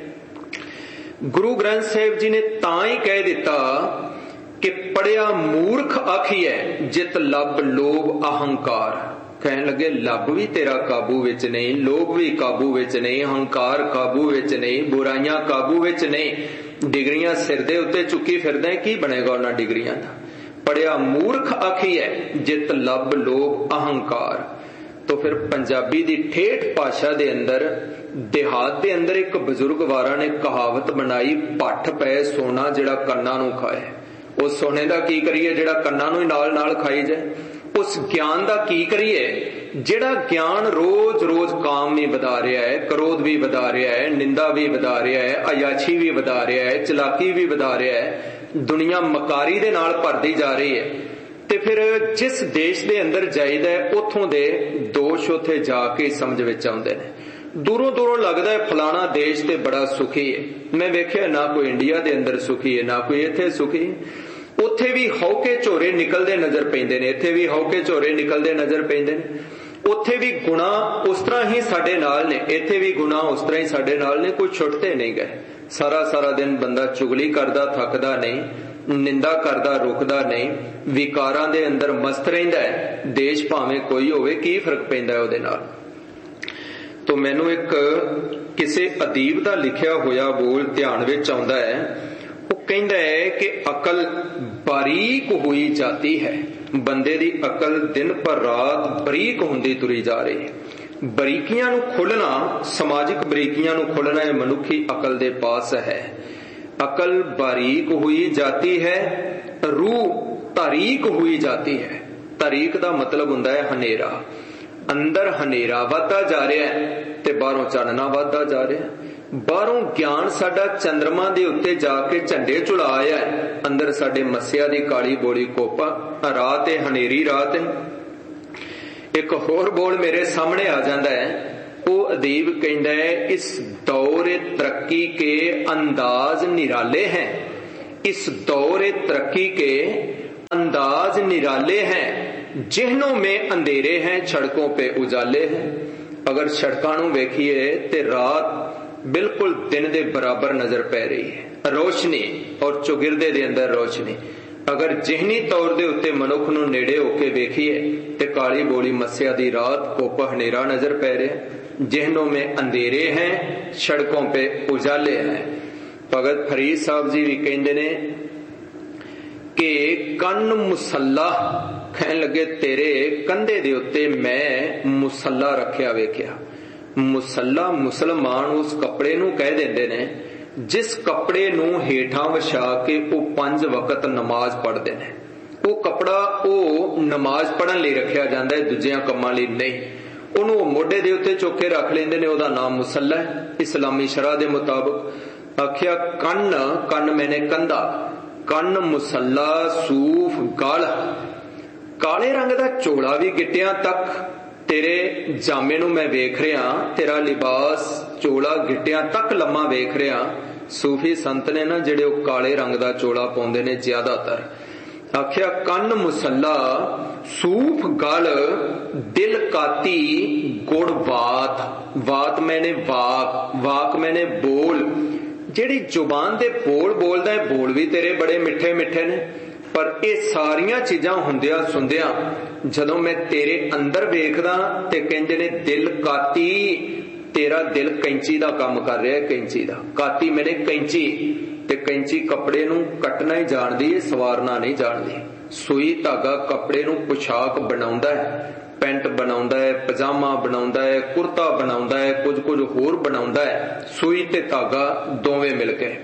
है? गुरु ग्रंथ साहिब जी ने तां ही कह दिता कि पढ़िया मूर्ख आखिए जित लब लोभ अहंकार। कहने लगे लब भी तेरा काबू विच नहीं, लोभ भी काबू विच नहीं, अहंकार काबू विच नहीं, बुराइयां काबू विच नहीं। डिग्रियां सिर दे उत्ते चुकी फिरदे, की बनेगा उन्हां डिग्रियां दा? पढ़िया मूर्ख आखिए जित लब लोभ अहंकार। तो फिर पंजाबी दी ठेठ भाषा दे अंदर, देहात दे अंदर एक बजुर्ग वारा ने कहावत बनाई, पठ पै सोना जिहड़ा कन्ना नूं खाए। उस सोने दा की करिए जिहड़ा कन्ना नूं नाल नाल खाई जाए? उस ज्ञान दा की करिए जिहड़ा ज्ञान रोज रोज काम भी वधा रहा है, क्रोध भी वधा रहा है, निंदा भी वधा रहा है, अयाशी भी वधा रहा है, चलाकी भी वधा रहा है, दुनिया मकारी दे नाल भरदी जा रही है। ते फिर जिस देश दे अंदर जाईदा उथों दे दोष उथे जाके समझ विच आउंदे ने। दूरों दूरों लगता है फलाना देश ते बड़ा सुखी है। मैं वेख्या ना कोई इंडिया दे अंदर सुखी है, ना कोई इत्थे सुखी है। उत्थे भी हौके झोरे निकलते नजर पेंदे ने, इत्थे भी हौके झोरे निकलते नजर पेंदे ने। उत्थे भी गुणा उस तरह ही साडे नाल ने, इत्थे भी गुणा उस तरह ही साडे नाल ने, कोई छुटते नहीं गए। सारा सारा दिन बंदा चुगली करदा थकदा नहीं, निंदा करदा रुकदा नहीं, विकारां दे अंदर मस्त रहिंदा है। देश भावें कोई होवे, की फर्क पैंदा है उहदे नाल। तो मैनू एक किसी अदीब का लिखिया होया बोल ध्यान विच आउंदा है। वो कहंदा है कि अकल बारीक हुई जाती है, बंदे दी अकल दिन पर रात बरीक हुंदी तुरी जा रही है। बरीकियां नू खोलना, समाजिक बरीकियां नू खोलना है मनुखी अकल दे पास है। अकल बारीक हुई जाती है, रूह तारीक हुई जाती है। तारीक का मतलब हुंदा है हनेरा। अंदर हनेरा वधदा जा रहा है ते बाहरों चानना वधदा जा रहा है। बाहरों ज्ञान साडा चंद्रमा दे उत्ते जाके झंडे झुला आया है, अंदर साडे मस्या दी काली बोली कोपा। रात है, हनेरी रात है। एक होर बोल मेरे सामने आ जाता है। वो अदीब कहंदा है, इस दौर तरक्की के अंदाज निराले हैं, इस दौर तरक्की के अंदाज निराले हैं, जिहनों में अंधेरे हैं, सड़कों पे उजाले हैं। अगर सड़कों नूं वेखिए ते रात बिल्कुल दिन दे बराबर नजर पै रही है, रोशनी और चौगिरदे दे अंदर रोशनी। अगर जिहनी तौर दे उत्ते मनुख नूं नेड़े होके वेखिए ते काली बोली मस्या दी रात कोप हनेरा नजर पै रहा। जिहनों में अंधेरे हैं, सड़कों पे उजाले हैं। भगत फरीद साहब जी भी कहंदे ने कि कन मुसल्ला, कहन लगे तेरे कंधे दे उत्ते मैं मुसल्ला रखिया वेख्या। मुसल्ला मुसलमान उस कपड़े नूं कह देंदे ने जिस कपड़े नूं हेठां वछा के वो पंज वक्त नमाज पढ़दे ने। वो कपड़ा वो नमाज पढ़न लई रखिया जांदा है, दूजियां कम्मां लई नहीं। ਉਹਨੂੰ ਮੋਢੇ ਦੇ ਉੱਤੇ ਚੁੱਕ ਕੇ ਰੱਖ ਲੈਂਦੇ ਨੇ, ਉਹਦਾ ਨਾਮ ਮੁਸੱਲਾ ਹੈ ਇਸਲਾਮੀ ਸ਼ਰਾ ਦੇ ਮੁਤਾਬਕ। ਆਖਿਆ ਕੰਨ, ਕੰਨ ਮੈਨੇ ਕੰਧਾ, ਕੰਨ ਮੁਸੱਲਾ ਸੂਫ ਗਲ, ਕਾਲੇ ਰੰਗ ਦਾ ਝੋਲਾ ਵੀ ਗਿੱਟਿਆਂ ਤੱਕ। ਤੇਰੇ ਜਾਮੇ ਨੂੰ ਮੈਂ ਵੇਖ ਰਿਹਾ, ਤੇਰਾ ਲਿਬਾਸ ਝੋਲਾ ਗਿੱਟਿਆਂ ਤੱਕ ਲੰਮਾ ਵੇਖ ਰਿਹਾ। ਸੂਫੀ ਸੰਤ ਨੇ ਨਾ ਜਿਹੜੇ ਉਹ ਕਾਲੇ ਰੰਗ ਦਾ ਝੋਲਾ ਪਾਉਂਦੇ ਨੇ ਜ਼ਿਆਦਾਤਰ। आख्या कन्न मुसल्ला सूफ गल, दिल काती गुड़ बात। बात मैंने वाक, वाक मैंने बोल। जेड़ी जुबान दे बोल बोलदा है, बोल भी तेरे बड़े मिठे मिठे ने। पर ये सारियां चीजां हुंदियां सुंदियां जदों मैं तेरे अंदर वेखदा ते कहंदे ने दिल काती, तेरा दिल कैंची दा काम कर रहा है। कैंची दा काती मैंने कैंची, ते कैंची कपड़े नूं कटना ही जानदी है, सवारना नहीं जानदी। सुई धागा कपड़े नूं पोशाक बनाउंदा है, पैंट बनाउंदा है, पजामा बनाउंदा है, कुर्ता बनाउंदा है, कुछ कुछ होर बनाउंदा है। सुई ते धागा दोवें मिल के।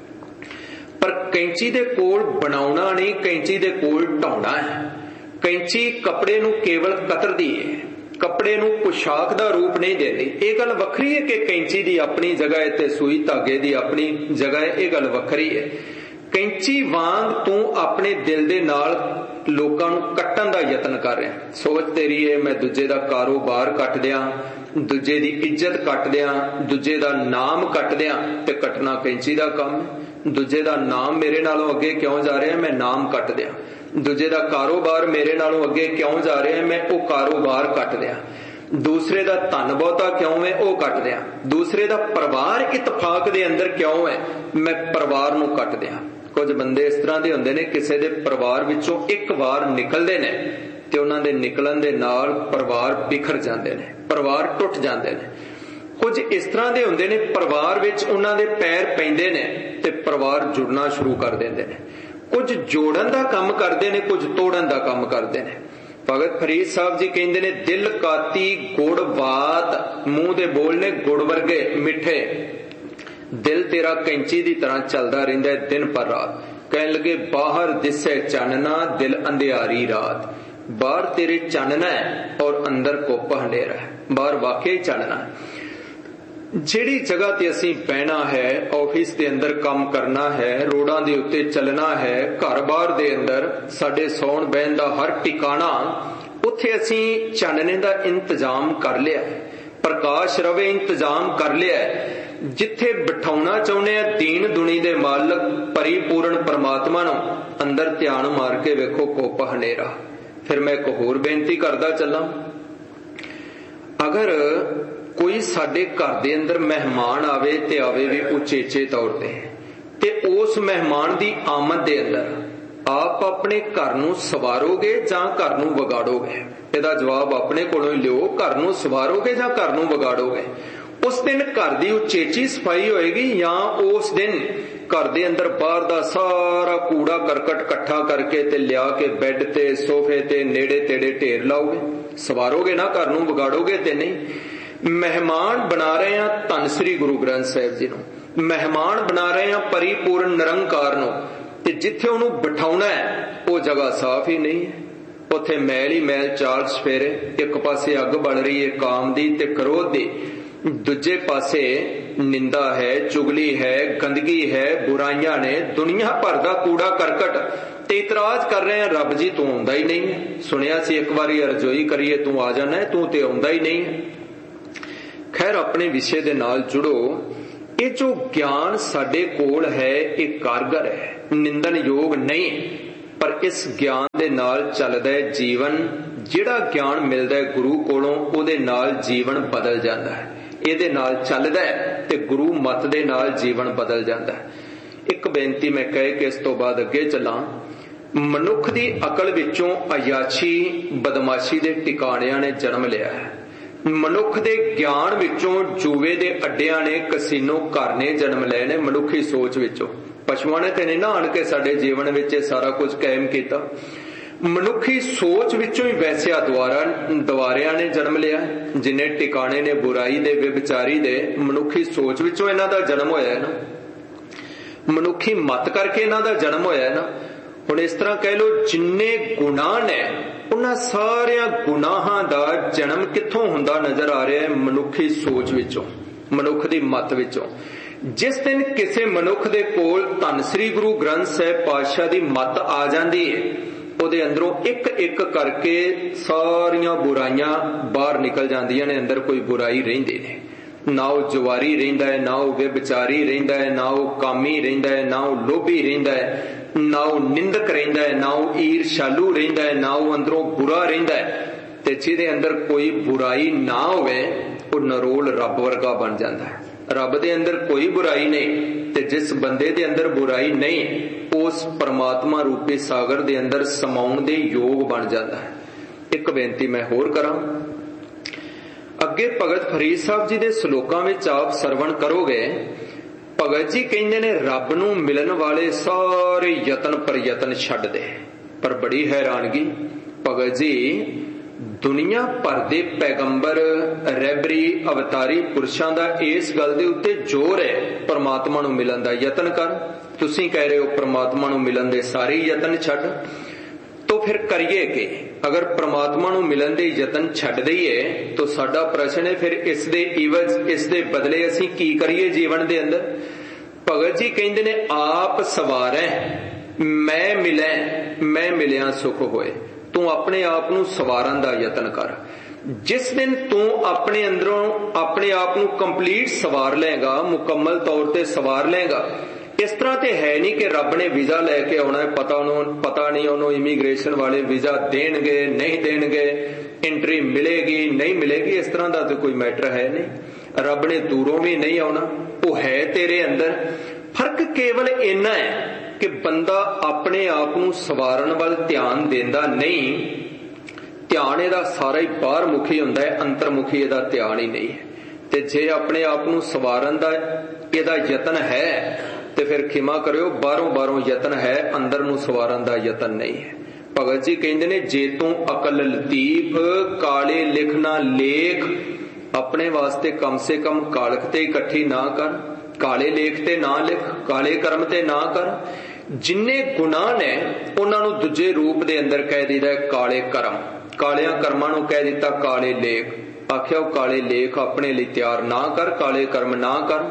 पर कैंची दे कोल बनाउणा नहीं, कैंची दे कोल ढाउणा है। कैंची कपड़े नूं केवल कतरदी है, कपड़े नूं पोशाक दा रूप नहीं देती। यह गल वखरी है कि कैंची दी अपनी जगह है ते सुई धागे दी अपनी जगह है, यह गल वखरी है। कैंची वांग तू अपने दिल दे नाल लोकां नूं कट्टण दा यतन कर रहा। सोच तेरी है मैं दूजे दा कारोबार कट दियां, दूजे दी इज्जत कट दियां, दूजे दा नाम कट दियां, ते कटना कैंची दा काम है। दूजे दा नाम मेरे नालों अगे क्यों जा रहा है, मैं नाम कट दियां। दूजे दा कारोबार मेरे नालों अगे क्यों जा रहा है, मैं वो कारोबार कट दियां। दूसरे दा धन बहुता क्यों है, वो कट दियां। दूसरे दा परिवार इतफाक दे अंदर क्यों है, मैं परिवार नूं कट दियां। कुछ बंदे इस तरह दे हुंदे ने, किसी दे परिवार विचों एक वार निकलदे ने ते उन्हां दे निकलण दे नाल परिवार बिखर जांदे ने, परिवार टुट जांदे ने। कुछ इस तरह दे हुंदे ने, परिवार विच उन्हां दे पैर पैंदे ने ते परिवार जुड़ना शुरू कर दिंदे ने। कुछ जोड़न दा काम करदे ने, कुछ तोड़न दा काम करदे ने। भगत फरीद साहब जी कहंदे ने दिल काती गुड़ बात, मुंह दे बोल ने गुड़ वर्गे मिठे। दिल तेरा कैंची दी तरह चलदा रहिंदा है दिन पर रात। कहन लगे बाहर दिसे चानना, दिल अंधियारी रात। बाहर तेरे चानना है और अंदर कोप हंडेरा है। बाहर वाकई चानना है। ਜਿਹੜੀ जगह ते असीं बहना है, ऑफिस दे अंदर काम करना है, रोडां दे उत्ते चलना है, घर बार दे अंदर साडे सौण बहन दा हर ठिकाना, उत्थे असीं चानने दा इंतजाम कर लिया। ਪ੍ਰਕਾਸ਼ ਰਵੇ ਇੰਤਜ਼ਾਮ ਕਰ ਲਿਆ। ਜਿੱਥੇ ਬਿਠਾਉਣਾ ਚਾਹੁੰਦੇ ਆ ਦੀਨ ਦੁਨੀ ਦੇ ਮਾਲਕ ਪਰਿਪੂਰਨ ਪਰਮਾਤਮਾ ਨੂੰ, ਅੰਦਰ ਧਿਆਨ ਮਾਰ ਕੇ ਵੇਖੋ ਕੁੱਪ ਹਨੇਰਾ। ਫਿਰ ਮੈਂ ਇੱਕ ਹੋਰ ਬੇਨਤੀ ਕਰਦਾ ਚੱਲਾਂ, ਅਗਰ ਕੋਈ ਸਾਡੇ ਘਰ ਦੇ ਅੰਦਰ ਮਹਿਮਾਨ ਆਵੇ ਤੇ ਆਵੇ ਵੀ ਉਚੇਚੇ ਤੌਰ ਤੇ, ਤੇ ਉਸ ਮਹਿਮਾਨ ਦੀ ਆਮਦ ਦੇ ਅੰਦਰ ਆਪ ਆਪਣੇ ਘਰ ਨੂੰ ਸਵਾਰੋਗੇ ਜਾਂ ਘਰ ਨੂੰ ਵਿਗਾੜੋਗੇ? ਇਹਦਾ ਜਵਾਬ ਆਪਣੇ ਕੋਲੋਂ ਹੀ ਲਿਓ। ਘਰ ਨੂੰ ਸਵਾਰੋਗੇ ਜਾਂ ਘਰ ਨੂੰ ਵਿਗਾੜੋਗੇ? ਉਸ ਦਿਨ ਘਰ ਦੀ ਉਚੇਚੀ ਸਫਾਈ ਹੋਏਗੀ ਜਾਂ ਉਸ ਦਿਨ ਘਰ ਦੇ ਅੰਦਰ ਬਾਹਰ ਦਾ ਸਾਰਾ ਕੂੜਾ ਕਰਕਟ ਇਕੱਠਾ ਕਰਕੇ ਤੇ ਲਿਆ ਕੇ ਬੈੱਡ ਤੇ ਸੋਫੇ ਤੇ ਨੇੜੇ ਤੇੜੇ ਢੇਰ ਲਾਓਗੇ? ਸਵਾਰੋਗੇ ਨਾ, ਘਰ ਨੂੰ ਵਿਗਾੜੋਗੇ ਤੇ ਨਹੀਂ। ਮਹਿਮਾਨ ਬਣਾ ਰਹੇ ਆ ਧੰਨ ਸ੍ਰੀ ਗੁਰੂ ਗ੍ਰੰਥ ਸਾਹਿਬ ਜੀ ਨੂੰ, ਮਹਿਮਾਨ ਬਣਾ ਰਹੇ ਆ ਪਰਿਪੂਰਨ ਨਿਰੰਕਾਰ ਨੂੰ, ਤੇ ਜਿੱਥੇ ਉਹਨੂੰ ਬਿਠਾਉਣਾ ਹੈ ਉਹ ਜਗ੍ਹਾ ਸਾਫ਼ ਹੀ ਨਹੀਂ ਹੈ। ਉੱਥੇ ਮੈਲ ਹੀ ਮੈਲ, ਚਾਲ ਸਫੇਰੇ। ਇੱਕ ਪਾਸੇ ਅੱਗ ਬਲ ਰਹੀ ਹੈ ਕਾਮ ਦੀ ਤੇ ਕ੍ਰੋਧ ਦੀ, ਦੂਜੇ ਪਾਸੇ ਨਿੰਦਾ ਹੈ, ਚੁਗਲੀ ਹੈ, ਗੰਦਗੀ ਹੈ, ਬੁਰਾਈਆਂ ਨੇ, ਦੁਨੀਆ ਭਰ ਦਾ ਕੂੜਾ ਕਰਕਟ, ਤੇ ਇਤਰਾਜ਼ ਕਰ ਰਹੇ ਆ ਰੱਬ ਜੀ ਤੂੰ ਆਉਂਦਾ ਹੀ ਨਹੀਂ ਹੈ। ਸੁਣਿਆ ਸੀ ਇੱਕ ਵਾਰੀ ਅਰਜ਼ੋਈ ਕਰੀਏ ਤੂੰ ਆ ਜਾਣਾ, ਤੂੰ ਤੇ ਆਉਂਦਾ ਹੀ ਨਹੀਂ ਹੈ। ਖੈਰ, ਆਪਣੇ ਵਿਸ਼ੇ ਦੇ ਨਾਲ ਜੁੜੋ। ਇਹ ਜੋ ਗਿਆਨ ਸਾਡੇ ਕੋਲ ਹੈ ਇਹ ਕਾਰਗਰ ਹੈ, ਨਿੰਦਣਯੋਗ ਨਹੀਂ, ਪਰ ਇਸ ਗਿਆਨ ਦੇ ਨਾਲ ਚੱਲਦਾ ਹੈ ਜੀਵਨ। ਜਿਹੜਾ ਗਿਆਨ ਮਿਲਦਾ ਹੈ ਗੁਰੂ ਕੋਲੋਂ ਉਹਦੇ ਨਾਲ ਜੀਵਨ ਬਦਲ ਜਾਂਦਾ ਹੈ, ਇਹਦੇ ਨਾਲ ਚੱਲਦਾ ਹੈ ਤੇ ਗੁਰੂ ਮਤ ਦੇ ਨਾਲ ਜੀਵਨ ਬਦਲ ਜਾਂਦਾ ਹੈ। ਇੱਕ ਬੇਨਤੀ ਮੈਂ ਕਹਿ ਕੇ ਇਸ ਤੋਂ ਬਾਅਦ ਅੱਗੇ ਚੱਲਾਂ। ਮਨੁੱਖ ਦੀ ਅਕਲ ਵਿੱਚੋਂ ਅਯਾਸ਼ੀ ਬਦਮਾਸ਼ੀ ਦੇ ਟਿਕਾਣਿਆਂ ਨੇ ਜਨਮ ਲਿਆ ਹੈ। ਮਨੁੱਖ ਦੇ ਗਿਆਨ ਵਿੱਚੋਂ ਜੂਏ ਦੇ ਅੱਡਿਆਂ ਨੇ, ਕਸੀਨੋ ਘਰ ਨੇ ਜਨਮ ਲਏ ਨੇ। ਮਨੁੱਖੀ ਸੋਚ ਵਿੱਚੋਂ, ਪਸ਼ੂਆਂ ਨੇ ਤੇ ਨਹੀਂ ਨਾ ਆਣ ਕੇ ਸਾਡੇ ਜੀਵਨ ਵਿੱਚ ਇਹ ਸਾਰਾ ਕੁਝ ਕਾਇਮ ਕੀਤਾ। ਮਨੁੱਖੀ ਸੋਚ ਵਿੱਚੋਂ ਹੀ ਵੈਸਿਆ ਦੁਆਰਾ ਦੁਆਰਿਆਂ ਨੇ ਜਨਮ ਲਿਆ। ਜਿੰਨੇ ਟਿਕਾਣੇ ਨੇ ਬੁਰਾਈ ਦੇ, ਵਿਭਚਾਰੀ ਦੇ, ਮਨੁੱਖੀ ਸੋਚ ਵਿੱਚੋਂ ਇਹਨਾਂ ਦਾ ਜਨਮ ਹੋਇਆ ਹੈ ਨਾ। ਮਨੁੱਖੀ ਮਤ ਕਰਕੇ ਇਹਨਾਂ ਦਾ ਜਨਮ ਹੋਇਆ ਹੈ ਨਾ। ਹੁਣ ਇਸ ਤਰ੍ਹਾਂ ਕਹਿ ਲਓ, ਜਿੰਨੇ ਗੁਨਾਹ ਨੇ ਉਹਨਾਂ ਸਾਰਿਆਂ ਗੁਨਾਹਾਂ ਦਾ ਜਨਮ ਕਿੱਥੋਂ ਹੁੰਦਾ ਨਜ਼ਰ ਆ ਰਿਹਾ ਹੈ? ਮਨੁੱਖੀ ਸੋਚ ਵਿੱਚੋਂ, ਮਨੁੱਖ ਦੀ ਮਤ ਵਿੱਚੋਂ। ਜਿਸ ਦਿਨ ਕਿਸੇ ਮਨੁੱਖ ਦੇ ਕੋਲ ਧੰਨ ਸ੍ਰੀ ਗੁਰੂ ਗ੍ਰੰਥ ਸਾਹਿਬ ਪਾਤਸ਼ਾਹ ਦੀ ਮਤ ਆ ਜਾਂਦੀ ਹੈ, ਉਹਦੇ ਅੰਦਰੋਂ ਇੱਕ ਇੱਕ ਕਰਕੇ ਸਾਰੀਆਂ ਬੁਰਾਈਆਂ ਬਾਹਰ ਨਿਕਲ ਜਾਂਦੀਆਂ ਨੇ। ਅੰਦਰ ਕੋਈ ਬੁਰਾਈ ਰਹਿੰਦੀ ਨਹੀਂ। ਨਾ ਉਹ ਜੁਆਰੀ ਰਹਿੰਦਾ ਹੈ, ਨਾ ਉਹ ਵਿਭਚਾਰੀ ਰਹਿੰਦਾ ਹੈ, ਨਾ ਉਹ ਕਾਮੀ ਰਹਿੰਦਾ ਹੈ, ਨਾ ਉਹ ਲੋਭੀ ਰਹਿੰਦਾ ਹੈ, ਨਾ ਉਹ ਨਿੰਦਕ ਰਹਿੰਦਾ ਹੈ, ਨਾ ਉਹ ਈਰਸ਼ਾਲੂ ਰਹਿੰਦਾ ਹੈ, ਨਾ ਉਹ ਅੰਦਰੋਂ ਬੁਰਾ ਰਹਿੰਦਾ ਹੈ। ਤੇ ਜਿਹਦੇ ਅੰਦਰ ਕੋਈ ਬੁਰਾਈ ਨਾ ਹੋਵੇ ਉਹ ਨਰੋਲ ਰੱਬ ਵਰਗਾ ਬਣ ਜਾਂਦਾ ਹੈ। ਰੱਬ ਦੇ ਅੰਦਰ ਕੋਈ ਬੁਰਾਈ ਨਹੀਂ, ਤੇ ਜਿਸ ਬੰਦੇ ਦੇ ਅੰਦਰ ਬੁਰਾਈ ਨਹੀਂ ਉਸ ਪਰਮਾਤਮਾ ਰੂਪੀ ਸਾਗਰ ਦੇ ਅੰਦਰ ਸਮਾਉਣ ਦੇ ਯੋਗ ਬਣ ਜਾਂਦਾ ਹੈ। ਇੱਕ ਬੇਨਤੀ ਮੈਂ ਹੋਰ ਕਰਾਂ। ਅੱਗੇ ਭਗਤ ਫਰੀਦ ਸਾਹਿਬ ਜੀ ਦੇ ਸ਼ਲੋਕਾਂ ਵਿੱਚ ਆਪ ਸਰਵਣ ਕਰੋਗੇ। ਭਗਤ ਜੀ ਕਹਿੰਦੇ ਨੇ ਰੱਬ ਨੂੰ ਮਿਲਣ ਵਾਲੇ ਸਾਰੇ ਯਤਨ ਪ੍ਰਯਤਨ ਛੱਡ ਦੇ। ਪਰ ਬੜੀ ਹੈਰਾਨਗੀ, ਭਗਤ ਜੀ ਦੁਨੀਆ ਭਰ ਦੇ ਪੈਗੰਬਰ, ਰਹਿਬਰੀ, ਅਵਤਾਰੀ ਪੁਰਸ਼ਾਂ ਦਾ ਇਸ ਗੱਲ ਦੇ ਉੱਤੇ ਜ਼ੋਰ ਹੈ ਪਰਮਾਤਮਾ ਨੂੰ ਮਿਲਣ ਦਾ ਯਤਨ ਕਰ। ਤੁਸੀਂ ਕਹਿ ਰਹੇ ਹੋ ਪਰਮਾਤਮਾ ਨੂੰ ਮਿਲਣ ਦੇ ਸਾਰੇ ਯਤਨ ਛੱਡ, तो फिर करिए कि अगर परमात्मा नूं मिलन दे यतन छड्ड दईए तो साडा प्रश्न है फिर इस दे इवज इस दे बदले असीं की करिए जीवन दे अंदर। भगत जी कहंदे ने आप सवारै मैं मिलै मैं मिलिया सुख होए। तू अपने आप नूं सवारन दा यतन कर। जिस दिन तू अपने अंदरों अपने आप नूं कंप्लीट सवार लेगा, मुकम्मल तौर ते सवार लेगा। इस तरह ते है नहीं कि रब ने वीजा लैके आना है, पता उन्होंने पता नहीं उन्होंने इमीग्रेशन वाले वीजा देणगे नहीं देणगे, एंट्री मिलेगी नहीं मिलेगी, इस तरह का तो कोई मैटर है नहीं। रब ने दूरों भी नहीं आना, वो है तेरे अंदर। फर्क केवल इन्ना है कि बंदा अपने आप नूं सवारन वाल ध्यान देंदा नहीं। ध्यान इहदा सारा ही बाहर मुखी हुंदा है, अंतरमुखी इहदा ध्यान ही नहीं है। ते जे अपने आप नूं सवारन दा इहदा यतन है ते फिर खिमा करियो बाहरों बाहरों यतन है, अंदर नूं सवारन दा यतन नहीं है। भगत जी कहंदे ने जे तू अकल लतीफ काले लिखना लेख, अपने वास्ते कम से कम कालख ते इकट्ठी ना कर, काले लेख ते ना लिख, काले कर्म ते ना कर। जिन्ने गुनाह ने उन्हां नूं दूजे रूप दे अंदर कह दीदा है काले कर्म, कालियां कर्मां नूं कह दिता काले लेख। आख्या काले लेख अपने लिए तैयार ना कर, काले कर्म ना कर।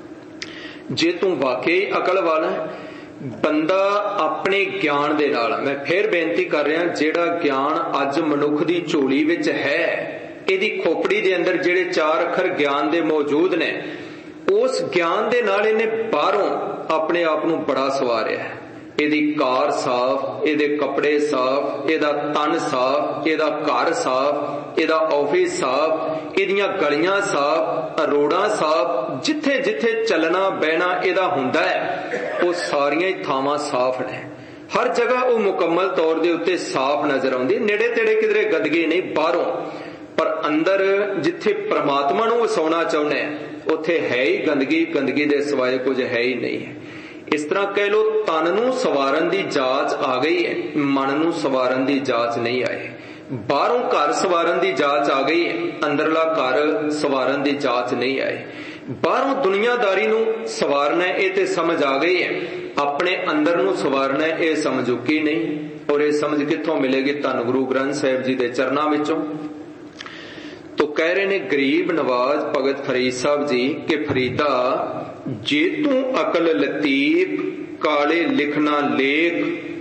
जे तू वाकई अकल वाला बंदा अपने ज्ञान दे नाल, मैं फिर बेनती कर रहा जेड़ा ज्ञान अज मनुख दी झोली विच है ਇਹਦੀ ਖੋਪੜੀ ਦੇ ਅੰਦਰ ਜਿਹੜੇ ਚਾਰ ਅੱਖਰ ਗਿਆਨ ਦੇ ਮੌਜੂਦ ਨੇ, ਉਸ ਗਿਆਨ ਦੇ ਨਾਲ ਇਹਨੇ ਬਾਹਰੋਂ ਆਪਣੇ ਆਪ ਨੂੰ ਬੜਾ ਸਵਾਰਿਆ ਹੈ। ਇਹਦੀ ਕਾਰ ਸਾਫ਼, ਇਹਦੇ ਕੱਪੜੇ ਸਾਫ਼, ਇਹਦਾ ਤਨ ਸਾਫ਼, ਇਹਦਾ ਘਰ ਸਾਫ਼, ਇਹਦਾ ਆਫਿਸ ਸਾਫ਼, ਇਹਦੀਆਂ ਗਲੀਆਂ ਸਾਫ਼, ਰੋਡਾਂ ਸਾਫ਼, ਜਿੱਥੇ ਜਿੱਥੇ ਚੱਲਣਾ ਬਹਿਣਾ ਇਹਦਾ ਹੁੰਦਾ ਹੈ ਉਹ ਸਾਰੀਆਂ ਹੀ ਥਾਵਾਂ ਸਾਫ਼ ਨੇ। ਹਰ ਜਗ੍ਹਾ ਉਹ ਮੁਕੰਮਲ ਤੌਰ ਦੇ ਉੱਤੇ ਸਾਫ਼ ਨਜ਼ਰ ਆਉਂਦੀ, ਨੇੜੇ ਤੇੜੇ ਕਿਧਰੇ ਗੰਦਗੀ ਨਹੀਂ ਬਾਹਰੋਂ, ਪਰ ਅੰਦਰ ਜਿੱਥੇ ਪ੍ਰਮਾਤਮਾ ਨੂੰ ਵਸਾਉਣਾ ਚਾਹੁੰਦੇ ਉੱਥੇ ਹੈ ਹੀ ਗੰਦਗੀ, ਗੰਦਗੀ ਦੇ ਸਿਵਾਏ ਕੁਝ ਹੈ ਹੀ ਨਹੀਂ ਹੈ। ਇਸ ਤਰ੍ਹਾਂ ਕਹਿ ਲੋ, ਤਨ ਨੂੰ ਸਵਾਰਨ ਦੀ ਜਾਚ ਆ ਗਈ ਹੈ, ਮਨ ਨੂੰ ਸਵਾਰਨ ਦੀ ਜਾਚ ਨਹੀਂ ਆਈ। ਬਾਹਰੋਂ ਘਰ ਸਵਾਰਨ ਦੀ ਜਾਚ ਆ ਗਈ ਹੈ, ਅੰਦਰਲਾ ਘਰ ਸਵਾਰਨ ਦੀ ਜਾਚ ਨਹੀਂ ਆਈ। ਬਾਹਰੋਂ ਦੁਨੀਆਦਾਰੀ ਨੂੰ ਸਵਾਰਨਾ ਇਹ ਤੇ ਸਮਝ ਆ ਗਈ ਹੈ, ਆਪਣੇ ਅੰਦਰ ਨੂੰ ਸਵਾਰਨਾ ਇਹ ਸਮਝ ਚੁੱਕੀ ਨਹੀਂ। ਔਰ ਇਹ ਸਮਝ ਕਿੱਥੋਂ ਮਿਲੇਗੀ? ਧੰਨ ਗੁਰੂ ਗ੍ਰੰਥ ਸਾਹਿਬ ਜੀ ਦੇ ਚਰਨਾਂ ਵਿੱਚੋਂ। तो कह रहे ने गरीब नवाज भगत फरीद साहब जी के फरीदा, जे तू अकल लतीफ काले लिखना लेख।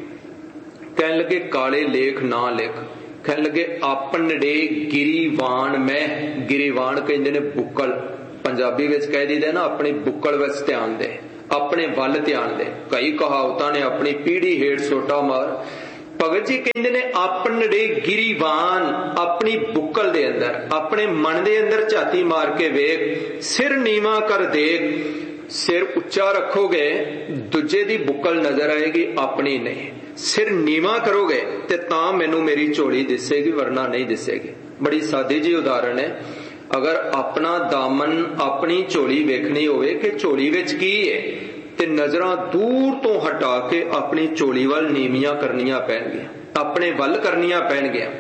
कहन लगे काले लेख ना लिख, कहन लगे आपनड़े गिरीवान मैं। गिरीवान कहते ने बुक्कल, पंजाबी विच कह दीदा ना अपनी बुक्कल विच ध्यान दे, अपने वल ध्यान दे। कई कहावतां ने अपनी पीढ़ी हेठ सोटा मार। भगत जी कहते ने आपनड़े गिरीवान, अपनी बुक्कल दे अंदर, अपने मन दे अंदर झाती मार के वेख, सिर नीवा कर देख। सिर उच्चा रखोगे दूजे दी बुक्कल नजर आएगी, अपनी नहीं। सिर नीवा करोगे ते तां मैनू मेरी झोली दिसेगी, वरना नहीं दिसेगी। बड़ी सादी जी उदाहरण है। अगर अपना दामन अपनी झोली वेखनी होवे कि झोली विच की है, ते नजरां दूर तो हटा के अपनी झोली वल नीवियां करनियां पैणगियां, अपने वल करनियां पैणगियां।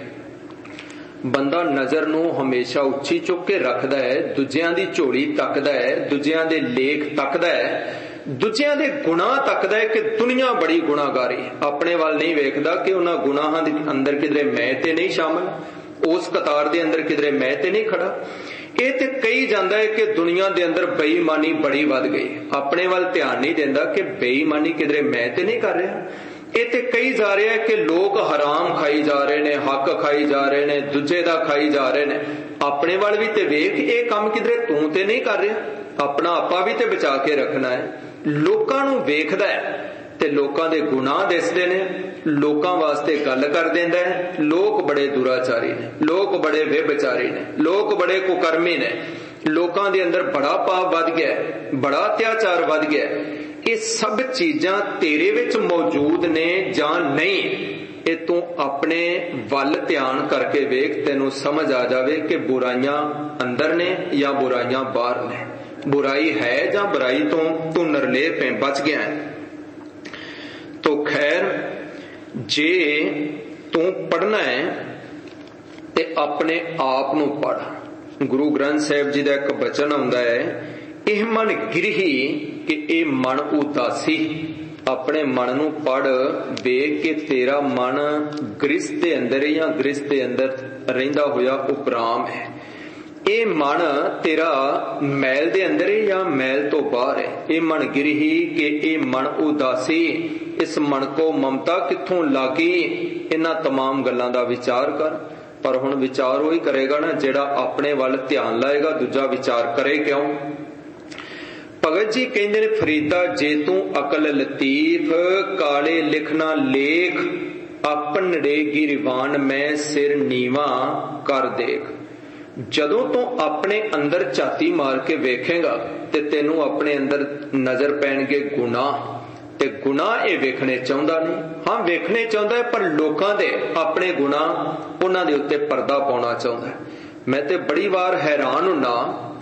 बंदा नजर नूं हमेशा उच्ची चुक के रखदा है, दूजियां दी झोली तकदा है, दूजियां दे लेख तकदा है, दूजियां दे गुनाह तकदा है कि दुनिया बड़ी गुनाहगारी। अपने वल नहीं वेखदा कि उन्हां गुनाहां दे अंदर किधरे मैं ते नहीं शामिल, उस कतार दे अंदर किधरे मैं ते नहीं खड़ा। ਇਹ ਤੇ ਕਹੀ ਜਾਂਦਾ ਹੈ ਕਿ ਦੁਨੀਆ ਦੇ ਅੰਦਰ ਬੇਈਮਾਨੀ ਬੜੀ ਵੱਧ ਗਈ, ਆਪਣੇ ਵੱਲ ਧਿਆਨ ਨਹੀਂ ਦਿੰਦਾ ਕਿ ਬੇਈਮਾਨੀ ਕਿਧਰੇ ਮੈਂ ਤੇ ਨਹੀਂ ਕਰ ਰਿਹਾ। ਇਹ ਤੇ ਕਹੀ ਜਾ ਰਿਹਾ ਹੈ ਕਿ ਲੋਕ ਹਰਾਮ ਖਾਈ ਜਾ ਰਹੇ ਨੇ, ਹੱਕ ਖਾਈ ਜਾ ਰਹੇ ਨੇ, ਦੂਜੇ ਦਾ ਖਾਈ ਜਾ ਰਹੇ ਨੇ। ਆਪਣੇ ਵੱਲ ਵੀ ਤੇ ਵੇਖ, ਇਹ ਕੰਮ ਕਿਧਰੇ ਤੂੰ ਤੇ ਨਹੀਂ ਕਰ ਰਿਹਾ। ਆਪਣਾ ਆਪਾ ਵੀ ਤੇ ਬਚਾ ਕੇ ਰੱਖਣਾ ਹੈ। ਲੋਕਾਂ ਨੂੰ ਵੇਖਦਾ ਹੈ ਤੇ ਲੋਕਾਂ ਦੇ ਗੁਨਾਹ ਦਿਸਦੇ ਨੇ, ਲੋਕਾਂ ਵਾਸਤੇ ਗੱਲ ਕਰ ਦਿੰਦਾ ਹੈ। ਲੋਕ ਬੜੇ ਦੁਰਾਚਾਰੀ ਨੇ, ਲੋਕ ਬੜੇ ਬੇਬਚਾਰੀ ਨੇ, ਲੋਕ ਬੜੇ ਕੁਕਰਮੀ ਨੇ, ਲੋਕਾਂ ਦੇ ਅੰਦਰ ਬੜਾ ਪਾਪ ਵੱਧ ਗਿਆ, ਬੜਾ ਅਤਿਆਚਾਰ ਵੱਧ ਗਿਆ। ਇਹ ਸਭ ਚੀਜ਼ਾਂ ਤੇਰੇ ਵਿੱਚ ਮੌਜੂਦ ਨੇ ਜਾਂ ਨਹੀਂ, ਇਹ ਤੂੰ ਆਪਣੇ ਵੱਲ ਧਿਆਨ ਕਰਕੇ ਵੇਖ, ਤੈਨੂੰ ਸਮਝ ਆ ਜਾਵੇ ਕਿ ਬੁਰਾਈਆਂ ਅੰਦਰ ਨੇ ਜਾਂ ਬੁਰਾਈਆਂ ਬਾਹਰ ਨੇ। ਬੁਰਾਈ ਹੈ ਜਾਂ ਬੁਰਾਈ ਤੋਂ ਤੂੰ ਨਿਰਲੇਪ ਹੈ, ਬਚ ਗਿਆ ਹੈ। तो खैर जे तू पढ़ना है ते अपने आप नू पढ़। गुरु ग्रंथ साहिब जी दा एक बचन आउंदा है, इह मन गिरही कि इह मन उदासी। अपने मन नू पढ़, वेख के तेरा मन गृहस्थ दे अंदर या गृहस्थ दे अंदर रहिंदा होया उपराम है। ਇਹ ਮਨ ਤੇਰਾ ਮੈਲ ਦੇ ਅੰਦਰ ਹੈ ਜਾਂ ਮੈਲ ਤੋਂ ਬਾਹਰ ਹੈ। ਇਹ ਮਨ ਗਿਰਹੀ ਕਿ ਇਹ ਮਨ ਉਦਾਸੀ, ਇਸ ਮਨ ਕੋ ਮਮਤਾ ਕਿੱਥੋਂ ਲਾਗੀ। ਇਹਨਾਂ तमाम ਗੱਲਾਂ ਦਾ ਵਿਚਾਰ ਕਰ। ਪਰ ਹੁਣ ਵਿਚਾਰ ਉਹ ਹੀ ਕਰੇਗਾ ਨਾ ਜਿਹੜਾ ਆਪਣੇ ਵੱਲ ਧਿਆਨ ਲਾਏਗਾ, ਦੂਜਾ ਵਿਚਾਰ ਕਰੇ ਕਿਉਂ। ਭਗਤ ਜੀ ਕਹਿੰਦੇ ਨੇ ਫਰੀਦਾ, ਜੇ ਤੂੰ ਅਕਲ ਲਤੀਫ ਕਾਲੇ ਲਿਖਣਾ ਲੇਖ, ਆਪਨੜੇ ਗਿਰਵਾਨ ਮੈਂ ਸਿਰ ਨੀਵਾ ਕਰ ਦੇਖ। ਜਦੋਂ ਤੂੰ ਆਪਣੇ ਅੰਦਰ ਝਾਤੀ ਮਾਰ ਕੇ ਵੇਖੇਗਾ ਤੇ ਤੈਨੂੰ ਆਪਣੇ ਅੰਦਰ ਨਜ਼ਰ ਪੈਣਗੇ ਗੁਨਾਹ, ਤੇ ਗੁਨਾਹ ਇਹ ਵੇਖਣੇ ਚਾਹੁੰਦਾ ਨਹੀਂ। ਹਾਂ ਵੇਖਣੇ ਚਾਹੁੰਦਾ ਹੈ, ਪਰ ਲੋਕਾਂ ਦੇ ਆਪਣੇ ਗੁਨਾਹ ਉਹਨਾਂ ਦੇ ਉੱਤੇ ਪਰਦਾ ਪਾਉਣਾ ਚਾਹੁੰਦਾ। ਮੈਂ ਤੇ ਬੜੀ ਵਾਰ ਹੈਰਾਨ ਹੁੰਨਾ,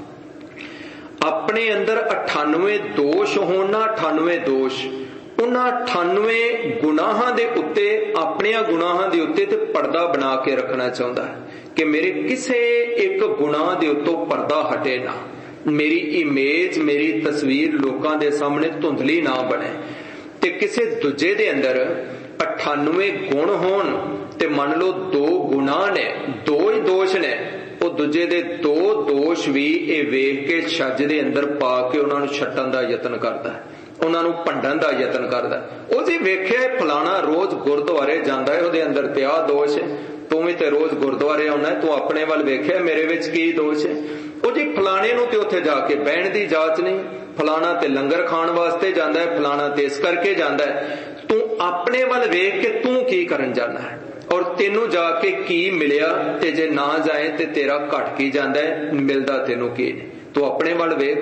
ਆਪਣੇ ਅੰਦਰ ਅਠਾਨਵੇਂ ਦੋਸ਼ ਹੋਣ ਨਾ, ਅਠਾਨਵੇਂ ਦੋਸ਼, ਉਹਨਾਂ ਅਠਾਨਵੇਂ ਗੁਨਾਹਾਂ ਦੇ ਉੱਤੇ, ਆਪਣਿਆਂ ਗੁਨਾਹਾਂ ਦੇ ਉੱਤੇ ਤੇ ਪਰਦਾ ਬਣਾ ਕੇ ਰੱਖਣਾ ਚਾਹੁੰਦਾ ਕਿ ਮੇਰੇ ਕਿਸੇ ਇੱਕ ਗੁਨਾਹ ਦੇ ਉੱਤੋਂ ਪਰਦਾ ਹਟੇ ਨਾ, ਮੇਰੀ ਇਮੇਜ, ਮੇਰੀ ਤਸਵੀਰ ਲੋਕਾਂ ਦੇ ਸਾਹਮਣੇ ਧੁੰਦਲੀ ਨਾ ਬਣੇ। ਤੇ ਕਿਸੇ ਦੂਜੇ ਦੇ ਅੰਦਰ ਅਠਾਨਵੇਂ ਗੁਣ ਹੋਣ ਤੇ ਮੰਨ ਲਓ ਦੋ ਗੁਨਾਹ ਨੇ, ਦੋ ਹੀ ਦੋਸ਼ ਨੇ, ਉਹ ਦੂਜੇ ਦੇ ਦੋ ਦੋਸ਼ ਵੀ ਇਹ ਵੇਖ ਕੇ ਛੱਜ ਦੇ ਅੰਦਰ ਪਾ ਕੇ ਉਹਨਾਂ ਨੂੰ ਛੱਟਣ ਦਾ ਯਤਨ ਕਰਦਾ। ਉਹਨਾਂ ਨੂੰ ਭੰਡਣ ਦਾ ਯਤਨ ਕਰਦਾ। ਉਹ ਜੀ ਵੇਖਿਆ ਫਲਾਣਾ ਰੋਜ਼ ਗੁਰਦੁਆਰੇ ਜਾਂਦਾ ਹੈ, ਉਹਦੇ ਅੰਦਰ ਤੇ ਆਹ ਦੋਸ਼ ਹੈ, ਤੂੰ ਵੀ ਤੇ ਰੋਜ਼ ਗੁਰਦੁਆਰੇ ਆਉਣਾ, ਤੂੰ ਆਪਣੇ ਵੱਲ ਵੇਖਿਆ ਮੇਰੇ ਵਿੱਚ ਕੀ ਦੋਸ਼ ਹੈ। ਉਹ ਜੀ ਫਲਾਣੇ ਨੂੰ ਤੇ ਉੱਥੇ ਜਾ ਕੇ ਬਹਿਣ ਦੀ ਜਾਚ ਨਹੀਂ, ਫਲਾਣਾ ਤੇ ਲੰਗਰ ਖਾਣ ਵਾਸਤੇ ਜਾਂਦਾ ਹੈ, ਫਲਾਣਾ ਤੇ ਇਸ ਕਰਕੇ ਜਾਂਦਾ ਹੈ। ਤੂੰ ਆਪਣੇ ਵੱਲ ਵੇਖ ਕੇ ਤੂੰ ਕੀ ਕਰਨ ਜਾਣਾ ਹੈ, ਔਰ ਤੈਨੂੰ ਜਾ ਕੇ ਕੀ ਮਿਲਿਆ, ਤੇ ਜੇ ਨਾ ਜਾਏ ਤੇ ਤੇਰਾ ਘਟ ਕੀ ਜਾਂਦਾ ਹੈ, ਮਿਲਦਾ ਤੈਨੂੰ ਕੀ ਨਹੀਂ। ਤੂੰ ਆਪਣੇ ਵੱਲ ਵੇਖ।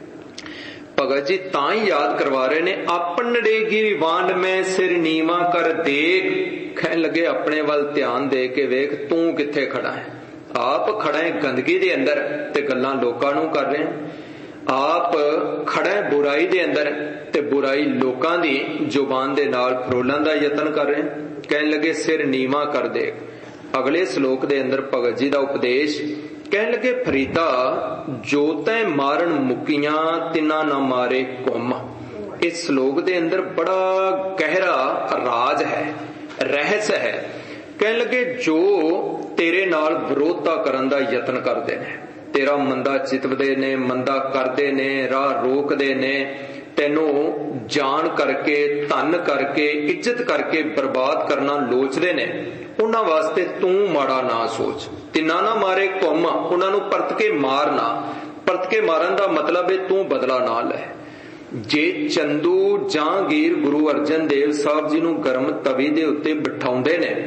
ਭਗਤ ਜੀ ਤਾਂ ਹੀ ਯਾਦ ਕਰਵਾ ਰਹੇ ਨੇ, ਆਪਣੜੇ ਗਿਰੀ ਵਾਂਡ ਮੈਂ ਸਿਰ ਨੀਵਾ ਕਰ ਦੇਖ। ਕਹਿਣ ਲੱਗੇ ਆਪਣੇ ਵੱਲ ਧਿਆਨ ਦੇ ਕੇ ਵੇਖ, ਤੂੰ ਕਿੱਥੇ ਖੜਾ ਹੈ। ਆਪ ਖੜਾ ਹੈ ਗੰਦਗੀ ਦੇ ਅੰਦਰ ਤੇ ਗੱਲਾਂ ਲੋਕਾਂ ਨੂੰ ਕਰ ਰਹੇ, ਆਪ ਖੜਾ ਹੈ ਬੁਰਾਈ ਦੇ ਅੰਦਰ ਤੇ ਬੁਰਾਈ ਲੋਕਾਂ ਦੀ ਜ਼ੁਬਾਨ ਦੇ ਨਾਲ ਫਰੋਲਣ ਦਾ ਯਤਨ ਕਰ ਰਹੇ। ਕਹਿਣ ਲੱਗੇ ਸਿਰ ਨੀਵਾ ਕਰ ਦੇਖ। ਅਗਲੇ ਸ਼ਲੋਕ ਦੇ ਅੰਦਰ ਭਗਤ ਜੀ ਦਾ ਉਪਦੇਸ਼, ਕਹਿਣ ਲੱਗੇ ਫਰੀਦਾ ਜੋ ਤੈ ਮਾਰਨ ਮੁਕੀਆਂ ਤਿੰਨਾ ਨਾ ਮਾਰੇ ਘੁੰਮ। ਇਸ ਸ਼ਲੋਕ ਦੇ ਅੰਦਰ ਬੜਾ ਗਹਿਰਾ ਰਾਜ ਹੈ, ਰਹੱਸ ਹੈ। ਕਹਿਣ ਲੱਗੇ ਜੋ ਤੇਰੇ ਨਾਲ ਵਿਰੋਧਤਾ ਕਰਨ ਦਾ ਯਤਨ ਕਰਦੇ ਨੇ, ਤੇਰਾ ਮੰਦਾ ਚਿਤਵਦੇ ਨੇ, ਮੰਦਾ ਕਰਦੇ ਨੇ, ਰਾਹ ਰੋਕਦੇ ਨੇ, ਤੈਨੂੰ ਜਾਣ ਕਰਕੇ, ਧਨ ਕਰਕੇ, ਇੱਜ਼ਤ ਕਰਕੇ ਬਰਬਾਦ ਕਰਨਾ ਲੋਚਦੇ ਨੇ, ਉਹਨਾਂ ਵਾਸਤੇ ਤੂੰ ਮਾੜਾ ਨਾ ਸੋਚ। ਤਿੰਨਾ ਨਾ ਮਾਰੇ ਘੁੰਮ, ਉਹਨਾਂ ਨੂੰ ਪਰਤ ਕੇ ਮਾਰਨਾ। ਪਰਤ ਕੇ ਮਾਰਨ ਦਾ ਮਤਲਬ ਹੈ ਤੂੰ ਬਦਲਾ ਨਾ ਲੈ। ਜੇ ਚੰਦੂ ਜਹਾਂਗੀਰ ਗੁਰੂ ਅਰਜਨ ਦੇਵ ਸਾਹਿਬ ਜੀ ਨੂੰ ਗਰਮ ਤਵੀ ਦੇ ਉੱਤੇ ਬਿਠਾਉਂਦੇ ਨੇ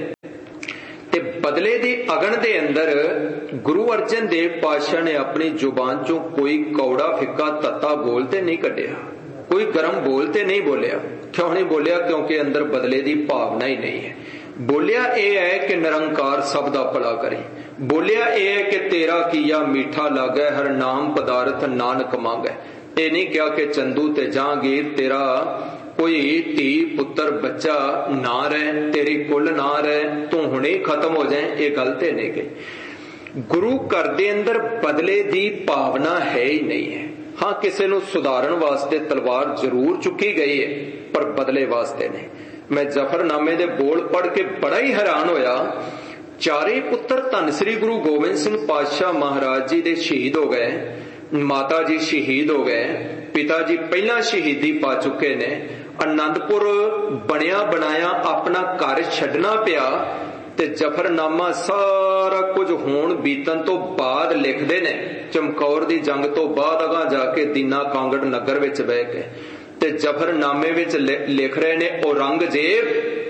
ਤੇ ਬਦਲੇ ਦੀ ਅਗਨ ਦੇ ਅੰਦਰ ਗੁਰੂ ਅਰਜਨ ਦੇਵ ਪਾਤਸ਼ਾਹ ਨੇ ਆਪਣੀ ਜ਼ੁਬਾਨ ਚੋਂ ਕੋਈ ਕੌੜਾ ਫਿੱਕਾ ਤੱਤਾ ਬੋਲ ਤੇ ਨਹੀਂ ਕੱਢਿਆ, ਕੋਈ ਗਰਮ ਬੋਲ ਤੇ ਨਹੀਂ ਬੋਲਿਆ। ਕਿਉਂ ਨਹੀਂ ਬੋਲਿਆ? ਕਿਉਂਕਿ ਅੰਦਰ ਬਦਲੇ ਦੀ ਭਾਵਨਾ ਹੀ ਨਹੀਂ ਹੈ। ਬੋਲਿਆ ਇਹ ਹੈ ਕਿ ਨਿਰੰਕਾਰ ਸਭ ਦਾ ਭਲਾ ਕਰੇ। ਬੋਲਿਆ ਇਹ ਹੈ ਕਿ ਤੇਰਾ ਕੀਆ ਮੀਠਾ ਲਾਗੈ, ਹਰ ਨਾਮ ਪਦਾਰਥ ਨਾਨਕ ਮੰਗੈ। ਇਹ ਨਹੀਂ ਕਿਹਾ ਕਿ ਚੰਦੂ ਤੇ ਜਹਾਂਗੀਰ ਤੇਰਾ ਕੋਈ ਧੀ ਪੁੱਤਰ ਬੱਚਾ ਨਾ ਰਹਿ, ਤੇਰੀ ਕੁੱਲ ਨਾ ਰਹਿ, ਤੂੰ ਹੁਣੇ ਖਤਮ ਹੋ ਜਾਏ। ਇਹ ਗੱਲ ਤੇ ਨਹੀਂ ਗਈ। ਗੁਰੂ ਘਰ ਦੇ ਅੰਦਰ ਬਦਲੇ ਦੀ ਭਾਵਨਾ ਹੈ ਹੀ ਨਹੀਂ ਹੈ। ਹਾਂ, ਕਿਸੇ ਨੂੰ ਸੁਧਾਰਨ ਵਾਸਤੇ ਤਲਵਾਰ ਜ਼ਰੂਰ ਚੁੱਕੀ ਗਈ ਹੈ, ਪਰ ਬਦਲੇ ਵਾਸਤੇ ਨਹੀਂ। ਮੈਂ ਜ਼ਫਰਨਾਮੇ ਦੇ ਬੋਲ ਪੜ੍ਹ ਕੇ ਬੜਾ ਹੀ ਹੈਰਾਨ ਹੋਇਆ। ਚਾਰੇ ਪੁੱਤਰ ਧੰਨ ਸ੍ਰੀ ਗੁਰੂ ਗੋਬਿੰਦ ਸਿੰਘ ਪਾਤਸ਼ਾਹ ਮਹਾਰਾਜ ਜੀ ਦੇ ਸ਼ਹੀਦ ਹੋ ਗਏ, ਮਾਤਾ ਜੀ ਸ਼ਹੀਦ ਹੋ ਗਏ, ਪਿਤਾ ਜੀ ਪਹਿਲਾਂ ਸ਼ਹੀਦੀ ਪਾ ਚੁੱਕੇ ਨੇ। ਅਨੰਦਪੁਰ ਬਣਿਆ ਬਣਾਇਆ ਆਪਣਾ ਘਰ ਛੱਡਣਾ ਪਿਆ ਤੇ ਜ਼ਫਰਨਾਮਾ ਸਾਰਾ ਕੁਝ ਹੋਣ ਬੀਤਣ ਤੋਂ ਬਾਅਦ ਲਿਖਦੇ ਨੇ। ਚਮਕੌਰ ਦੀ ਜੰਗ ਤੋਂ ਬਾਅਦ ਅਗਾਂਹ ਜਾ ਕੇ ਦੀਨਾ ਕਾਂਗੜ ਨਗਰ ਵਿੱਚ ਬਹਿ ਕੇ ਤੇ ਜ਼ਫਰਨਾਮੇ ਵਿੱਚ ਲਿਖ ਰਹੇ ਨੇ, ਔਰੰਗਜ਼ੇਬ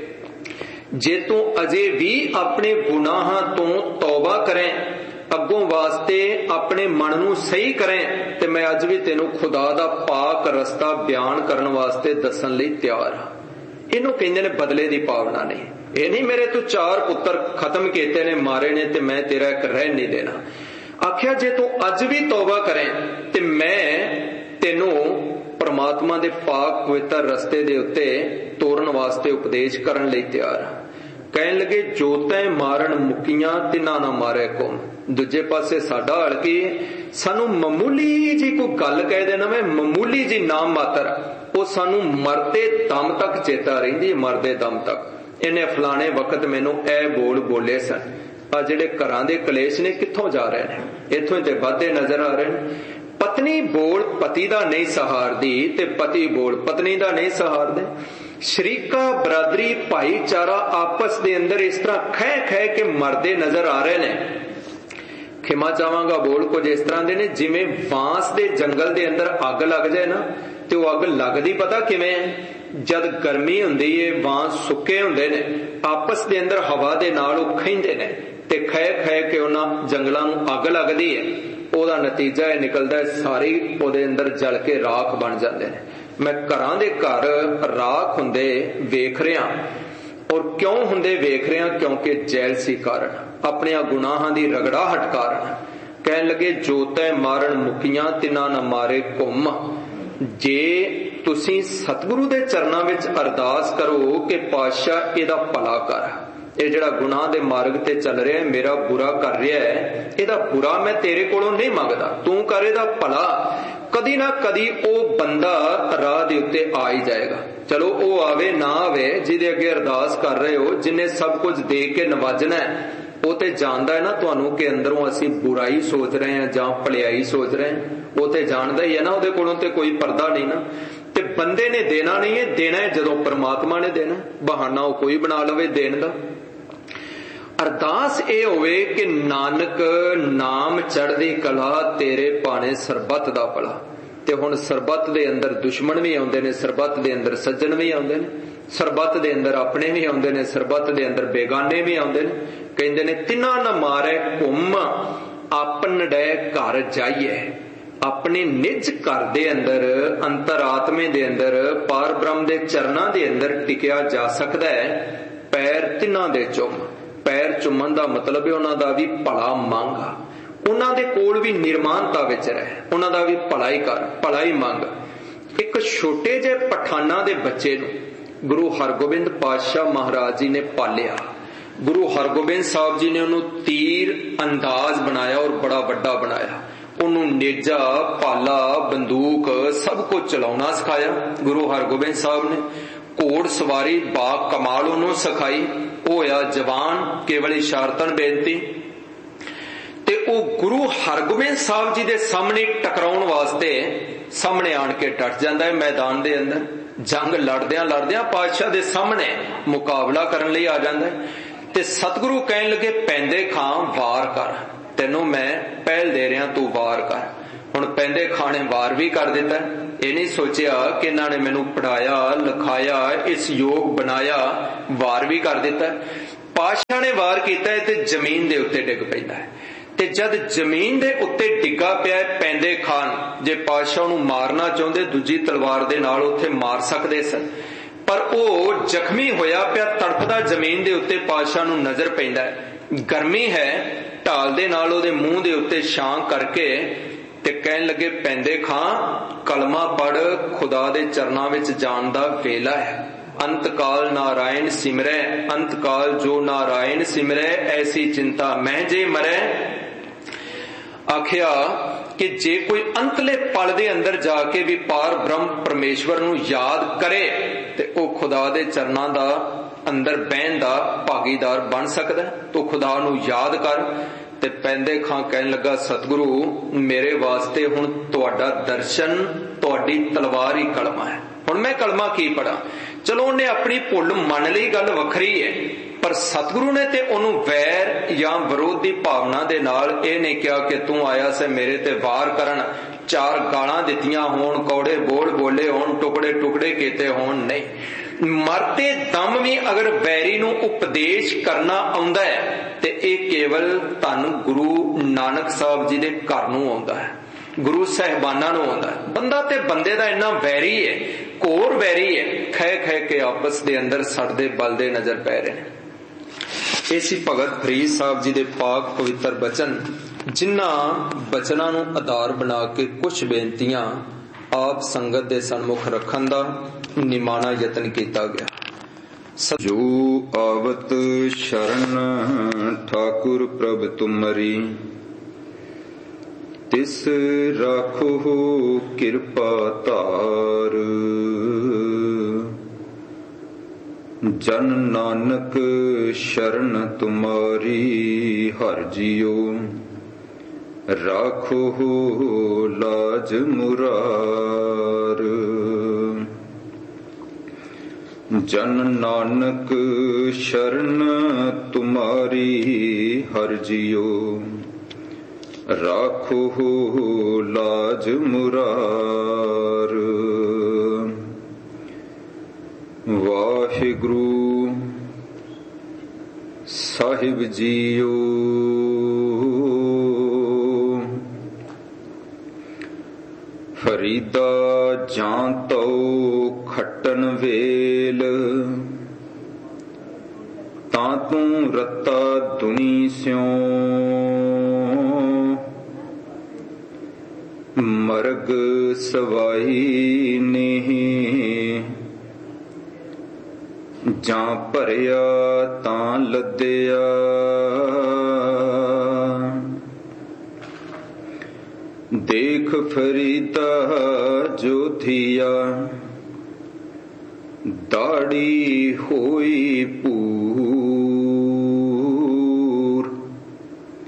ਜੇ ਤੂੰ ਅਜੇ ਵੀ ਆਪਣੇ ਗੁਨਾਹਾਂ ਤੋਂ ਤੌਬਾ ਕਰੇ, ਅੱਗੋਂ ਵਾਸਤੇ ਆਪਣੇ ਮਨ ਨੂੰ ਸਹੀ ਕਰੇ, ਤੇ ਮੈਂ ਅੱਜ ਵੀ ਤੈਨੂੰ ਖੁਦਾ ਦਾ ਪਾਕ ਰਸਤਾ ਬਿਆਨ ਕਰਨ ਵਾਸਤੇ ਦੱਸਣ ਲਈ ਤਿਆਰ ਹਾਂ। ਇਹਨੂੰ ਕਹਿੰਦੇ ਨੇ ਬਦਲੇ ਦੀ ਭਾਵਨਾ ਨਹੀਂ। ਇਹ ਨਹੀਂ ਮੇਰੇ ਤੂੰ ਚਾਰ ਪੁੱਤਰ ਖਤਮ ਕੀਤੇ ਨੇ, ਮਾਰੇ ਨੇ, ਤੇ ਮੈਂ ਤੇਰਾ ਇੱਕ ਰਹਿ ਨਹੀਂ ਦੇਣਾ। ਆਖਿਆ ਜੇ ਤੂੰ ਅੱਜ ਵੀ ਤੌਬਾ ਕਰੇ ਤੇ ਮੈਂ ਤੈਨੂੰ ਪਰਮਾਤਮਾ ਦੇ ਪਾਕ ਪਵਿੱਤਰ ਰਸਤੇ ਦੇ ਉੱਤੇ ਤੋਰਨ ਵਾਸਤੇ ਉਪਦੇਸ਼ ਕਰਨ ਲਈ ਤਿਆਰ ਹਾਂ। ਕਹਿਣ ਲੱਗੇ ਜੋ ਤੈ ਮਾਰਨ ਮੁਕੀਆਂ ਤਿੰਨਾ ਨਾ ਮਾਰੇ ਕੌਮ। ਦੂਜੇ ਪਾਸੇ ਸਾਡਾ ਹਲਕੀ ਸਾਨੂੰ ਮਾਮੂਲੀ ਜੀ ਕੋਈ ਗੱਲ ਕਹਿ ਦੇਣਾ, ਮੈਂ ਮਾਮੂਲੀ ਜੀ ਨਾਮ ਮਾਤਰ, ਉਹ ਸਾਨੂੰ ਮਰਦੇ ਦਮ ਤੱਕ ਚੇਤਾ ਰਹਿੰਦੀ। ਮਰਦੇ ਦਮ ਤੱਕ ਇਹਨੇ ਫਲਾਣੇ ਵਕਤ ਮੈਨੂੰ ਇਹ ਬੋਲ ਬੋਲੇ ਸਨ। ਆ ਜਿਹੜੇ ਘਰਾਂ ਦੇ ਕਲੇਸ਼ ਨੇ ਕਿੱਥੋਂ ਜਾ ਰਹੇ ਨੇ? ਇੱਥੋਂ ਤੇ ਵੱਧਦੇ ਨਜ਼ਰ ਆ ਰਹੇ ਨੇ। ਪਤਨੀ ਬੋਲ ਪਤੀ ਦਾ ਨਹੀਂ ਸਹਾਰਦੀ ਤੇ ਪਤੀ ਬੋਲ ਪਤਨੀ ਦਾ ਨਹੀਂ ਸਹਾਰਦੇ। ਸ਼ਰੀਕਾ ਬਰਾਦਰੀ ਭਾਈਚਾਰਾ ਆਪਸ ਦੇ ਅੰਦਰ ਇਸ ਤਰ੍ਹਾਂ ਖਹਿ ਖਹਿ ਕੇ ਮਰਦੇ ਨਜ਼ਰ ਆ ਰਹੇ ਨੇ। ਖਿਮਾ ਚਾਹਾਂਗਾ ਬੋਲ ਕੁਝ ਇਸ ਤਰ੍ਹਾਂ ਦੇ ਨੇ ਜਿਵੇਂ ਬਾਂਸ ਦੇ ਜੰਗਲ ਦੇ ਅੰਦਰ ਅੱਗ ਲੱਗ ਜਾਏ ਨਾ, ਤੇ ਉਹ ਅੱਗ ਲੱਗਦੀ ਪਤਾ ਕਿਵੇਂ? ਜਦ ਗਰਮੀ ਹੁੰਦੀ ਏ, ਬਾਂਸ ਸੁੱਕੇ ਹੁੰਦੇ ਨੇ, ਆਪਸ ਦੇ ਅੰਦਰ ਹਵਾ ਦੇ ਨਾਲ ਉਹ ਖਹਿੰਦੇ ਨੇ ਤੇ ਖਹਿ ਖਹਿ ਕੇ ਉਹਨਾਂ ਜੰਗਲਾਂ ਨੂੰ ਅੱਗ ਲੱਗਦੀ ਹੈ। ਉਹਦਾ ਨਤੀਜਾ ਇਹ ਨਿਕਲਦਾ ਸਾਰੇ ਉਹਦੇ ਅੰਦਰ ਜਲ ਕੇ ਰਾਖ ਬਣ ਜਾਂਦੇ ਨੇ। ਮੈਂ ਘਰਾਂ ਦੇ ਘਰ ਰਾਖ ਹੁੰਦੇ ਵੇਖ ਰਿਹਾ, ਔਰ ਕਿਉਂ ਹੁੰਦੇ ਵੇਖ ਰਿਹਾ? ਕਿਉਂਕਿ ਜੈਲਸੀ ਕਾਰਨ, ਆਪਣਿਆਂ ਗੁਨਾਹਾਂ ਦੀ ਰਗੜਾਹਟ ਕਾਰਨ। ਕਹਿਣ ਲੱਗੇ ਜੋ ਤੈ ਮਾਰਨ ਮੁਕੀਆਂ ਤਿੰਨਾ ਨਾ ਮਾਰੇ ਘੁੰਮ। ਜੇ ਤੁਸੀਂ ਸਤਿਗੁਰੂ ਦੇ ਚਰਨਾਂ ਵਿੱਚ ਅਰਦਾਸ ਕਰੋ ਕਿ ਪਾਤਸ਼ਾਹ ਇਹਦਾ ਭਲਾ ਕਰ, ਇਹ ਜਿਹੜਾ ਗੁਨਾਹ ਦੇ ਮਾਰਗ ਤੇ ਚੱਲ ਰਿਹਾ, ਮੇਰਾ ਬੁਰਾ ਕਰ ਰਿਹਾ ਹੈ, ਇਹਦਾ ਬੁਰਾ ਮੈਂ ਤੇਰੇ ਕੋਲੋਂ ਨਹੀਂ ਮੰਗਦਾ, ਤੂੰ ਕਰ ਇਹਦਾ ਭਲਾ। ਕਦੀ ਨਾ ਕਦੀ ਉਹ ਬੰਦਾ ਰਾਹ ਦੇ ਉੱਤੇ ਆ ਹੀ ਜਾਏਗਾ। ਚਲੋ ਉਹ ਆਵੇ ਨਾ ਆਵੇ, ਜਿਹਦੇ ਅੱਗੇ ਅਰਦਾਸ ਕਰ ਰਹੇ ਹੋ, ਜਿਹਨੇ ਸਭ ਕੁਝ ਦੇ ਕੇ ਨਵਾਜਣਾ ਹੈ, ਉਹ ਤੇ ਜਾਣਦਾ ਹੈ ਨਾ ਤੁਹਾਨੂੰ ਕਿ ਅੰਦਰੋਂ ਅਸੀਂ ਬੁਰਾਈ ਸੋਚ ਰਹੇ ਹਾਂ ਜਾਂ ਭਲਾਈ ਸੋਚ ਰਹੇ ਹਾਂ। ਉਹ ਤੇ ਜਾਣਦਾ ਹੀ ਹੈ ਨਾ, ਉਹਦੇ ਕੋਲੋਂ ਤੇ ਕੋਈ ਪਰਦਾ ਨਹੀਂ ਨਾ। ਤੇ बंदे ने देना नहीं है, देना है जदों परमात्मा ने देना। बहाना वो कोई बना लवे देण दा। अरदास ये होवे कि नानक नाम चढ़दी कला तेरे पाने सरबत दा भला। ते हुण सरबत दे अंदर दुश्मन भी आउंदे ने, सरबत दे अंदर सज्जन भी आउंदे ने, सरबत दे अंदर अपने भी आउंदे ने, सरबत दे अंदर बेगाने भी आउंदे ने। कहंदे ने तिन्हां न मारे घुम आपन डै घर जाइए। अपने निज घर दे अंदर अंतरात्मे दे अंदर पार ब्रह्म दे चरनां दे अंदर टिकिया जा सकदा है। पैर तिन्हां दे चुम, पैर चुमन दा मतलब है उन्हां दा भी भला मंग, उन्हां दे कोल भी निर्माणता विच रह, उन्हां दा भी भला ही कर, भला ही मंग। एक छोटे जे पठाना दे बच्चे नूं गुरु हरगोबिंद पातशाह महाराज जी ने पालिया। गुरु हरगोबिंद साहब जी ने उन्होंने तीर अंदाज बनाया और बड़ा वड्डा बनाया। उन्होंने नेजा, पाला, बंदूक सब कुछ चलाउणा सिखाया गुरु हरगोबिंद साहब ने। घोड़ सवारी बा कमाल उन्होंने सिखाई। होया जवान केवल इशारतन बेनती। ते ओ गुरु हरगोबिंद साहब जी दे सामने टकराउण वास्ते सामने आण के डट जांदा है मैदान दे अंदर। जंग लड़दियां लड़दियां पातशाह दे सामने मुकाबला करन लई आ जांदा है। ते सतगुरु कहन लगे पैंदे खां वार कर, तेनों मैं पहल दे रहा, तू वार कर। हुण पैंदे खां ने वार भी कर दिता। ये नहीं सोचिया कि इन्हां ने मैनू पढ़ाया लिखाया इस योग बनाया, वार भी कर दिता। पातशाह ने वार किया ते जमीन दे उत्ते डिग पैंदा है। ते जद जमीन दे उत्ते डिगा पिया पैंदे खान, जे पातशाह नूं मारना चाहुंदे दूजी तलवार दे नाल उत्थे मार सकदे सन, पर ओ जख्मी होया पिया तड़पदा जमीन दे उत्ते पातशाह नूं नजर पैंदा है। गर्मी है, ढाल दे नाल ओहदे मूंह दे उत्ते छां करके ते कहन लगे पैंदे खां कलमा पढ़, खुदा दे चरनां विच जाण दा वेला है। अंत काल नारायण सिमरै, अंत काल जो नारायण सिमरै, ऐसी चिंता मैं जे मरै। आखिया कि जे कोई अंतले पल दे अंदर जाके भी पार ब्रह्म परमेश्वर नूं याद करे ते ओ खुदा दे चरनां दा अंदर बहन दा भागीदार बन सकदा है। तो खुदा नूं याद कर। ते पैंदे खां कहन लगा सतगुरु मेरे वास्ते हुण तुहाडा दर्शन, तुहाडी तलवार ही कलमा है। हुण मैं कलमा की पढ़ा? चलो उन्हें अपनी भुल मन ली, गल वखरी है, पर सतगुरु ने ते ओनू वैर या विरोध की भावना दे नाल ये नहीं कहा कि तू आया से मेरे ते वार करन, चार गालां दित्तियां होण, कौड़े बोल बोले होण, टुकड़े टुकड़े कीते होण। नहीं, मरते दम भी अगर बैरी नू उपदेश करना आउंदा है ते ये केवल धन गुरु नानक साहब जी दे घर नू आउंदा है, गुरु साहिबाना नू आउंदा है। बंदा ते बंदे दा इन्ना वैरी है, घोर वैरी है, खै खै के आपस दे अंदर सड़दे बलदे नजर पै रहे हैं। इसी भगत फरीद साहब जी दे पाक पवित्र बचन, जिन्हां बचनां नू आधार बना के कुछ बेनतियां आप संगत दे सन्मुख रखन दा निमाना यतन किया गया। जो आवत शरण ठाकुर प्रभ तुमरी, तिस राखो कृपा तार। जन नानक शरण तुम्हारी हर जियो, राखो लाज मुरार। जन नानक शरण तुम्हारी हर जियो, राखो लाज मुरार। वाहिगुरु साहिब जीओ, फरीदा जां तो खट्टन वेल, तां तू रत्ता दुनी स्यों। मरग सवाई नहीं, जां भरिया तां लद्दिया। देख फरीदा जो थिया, दाढ़ी होई पू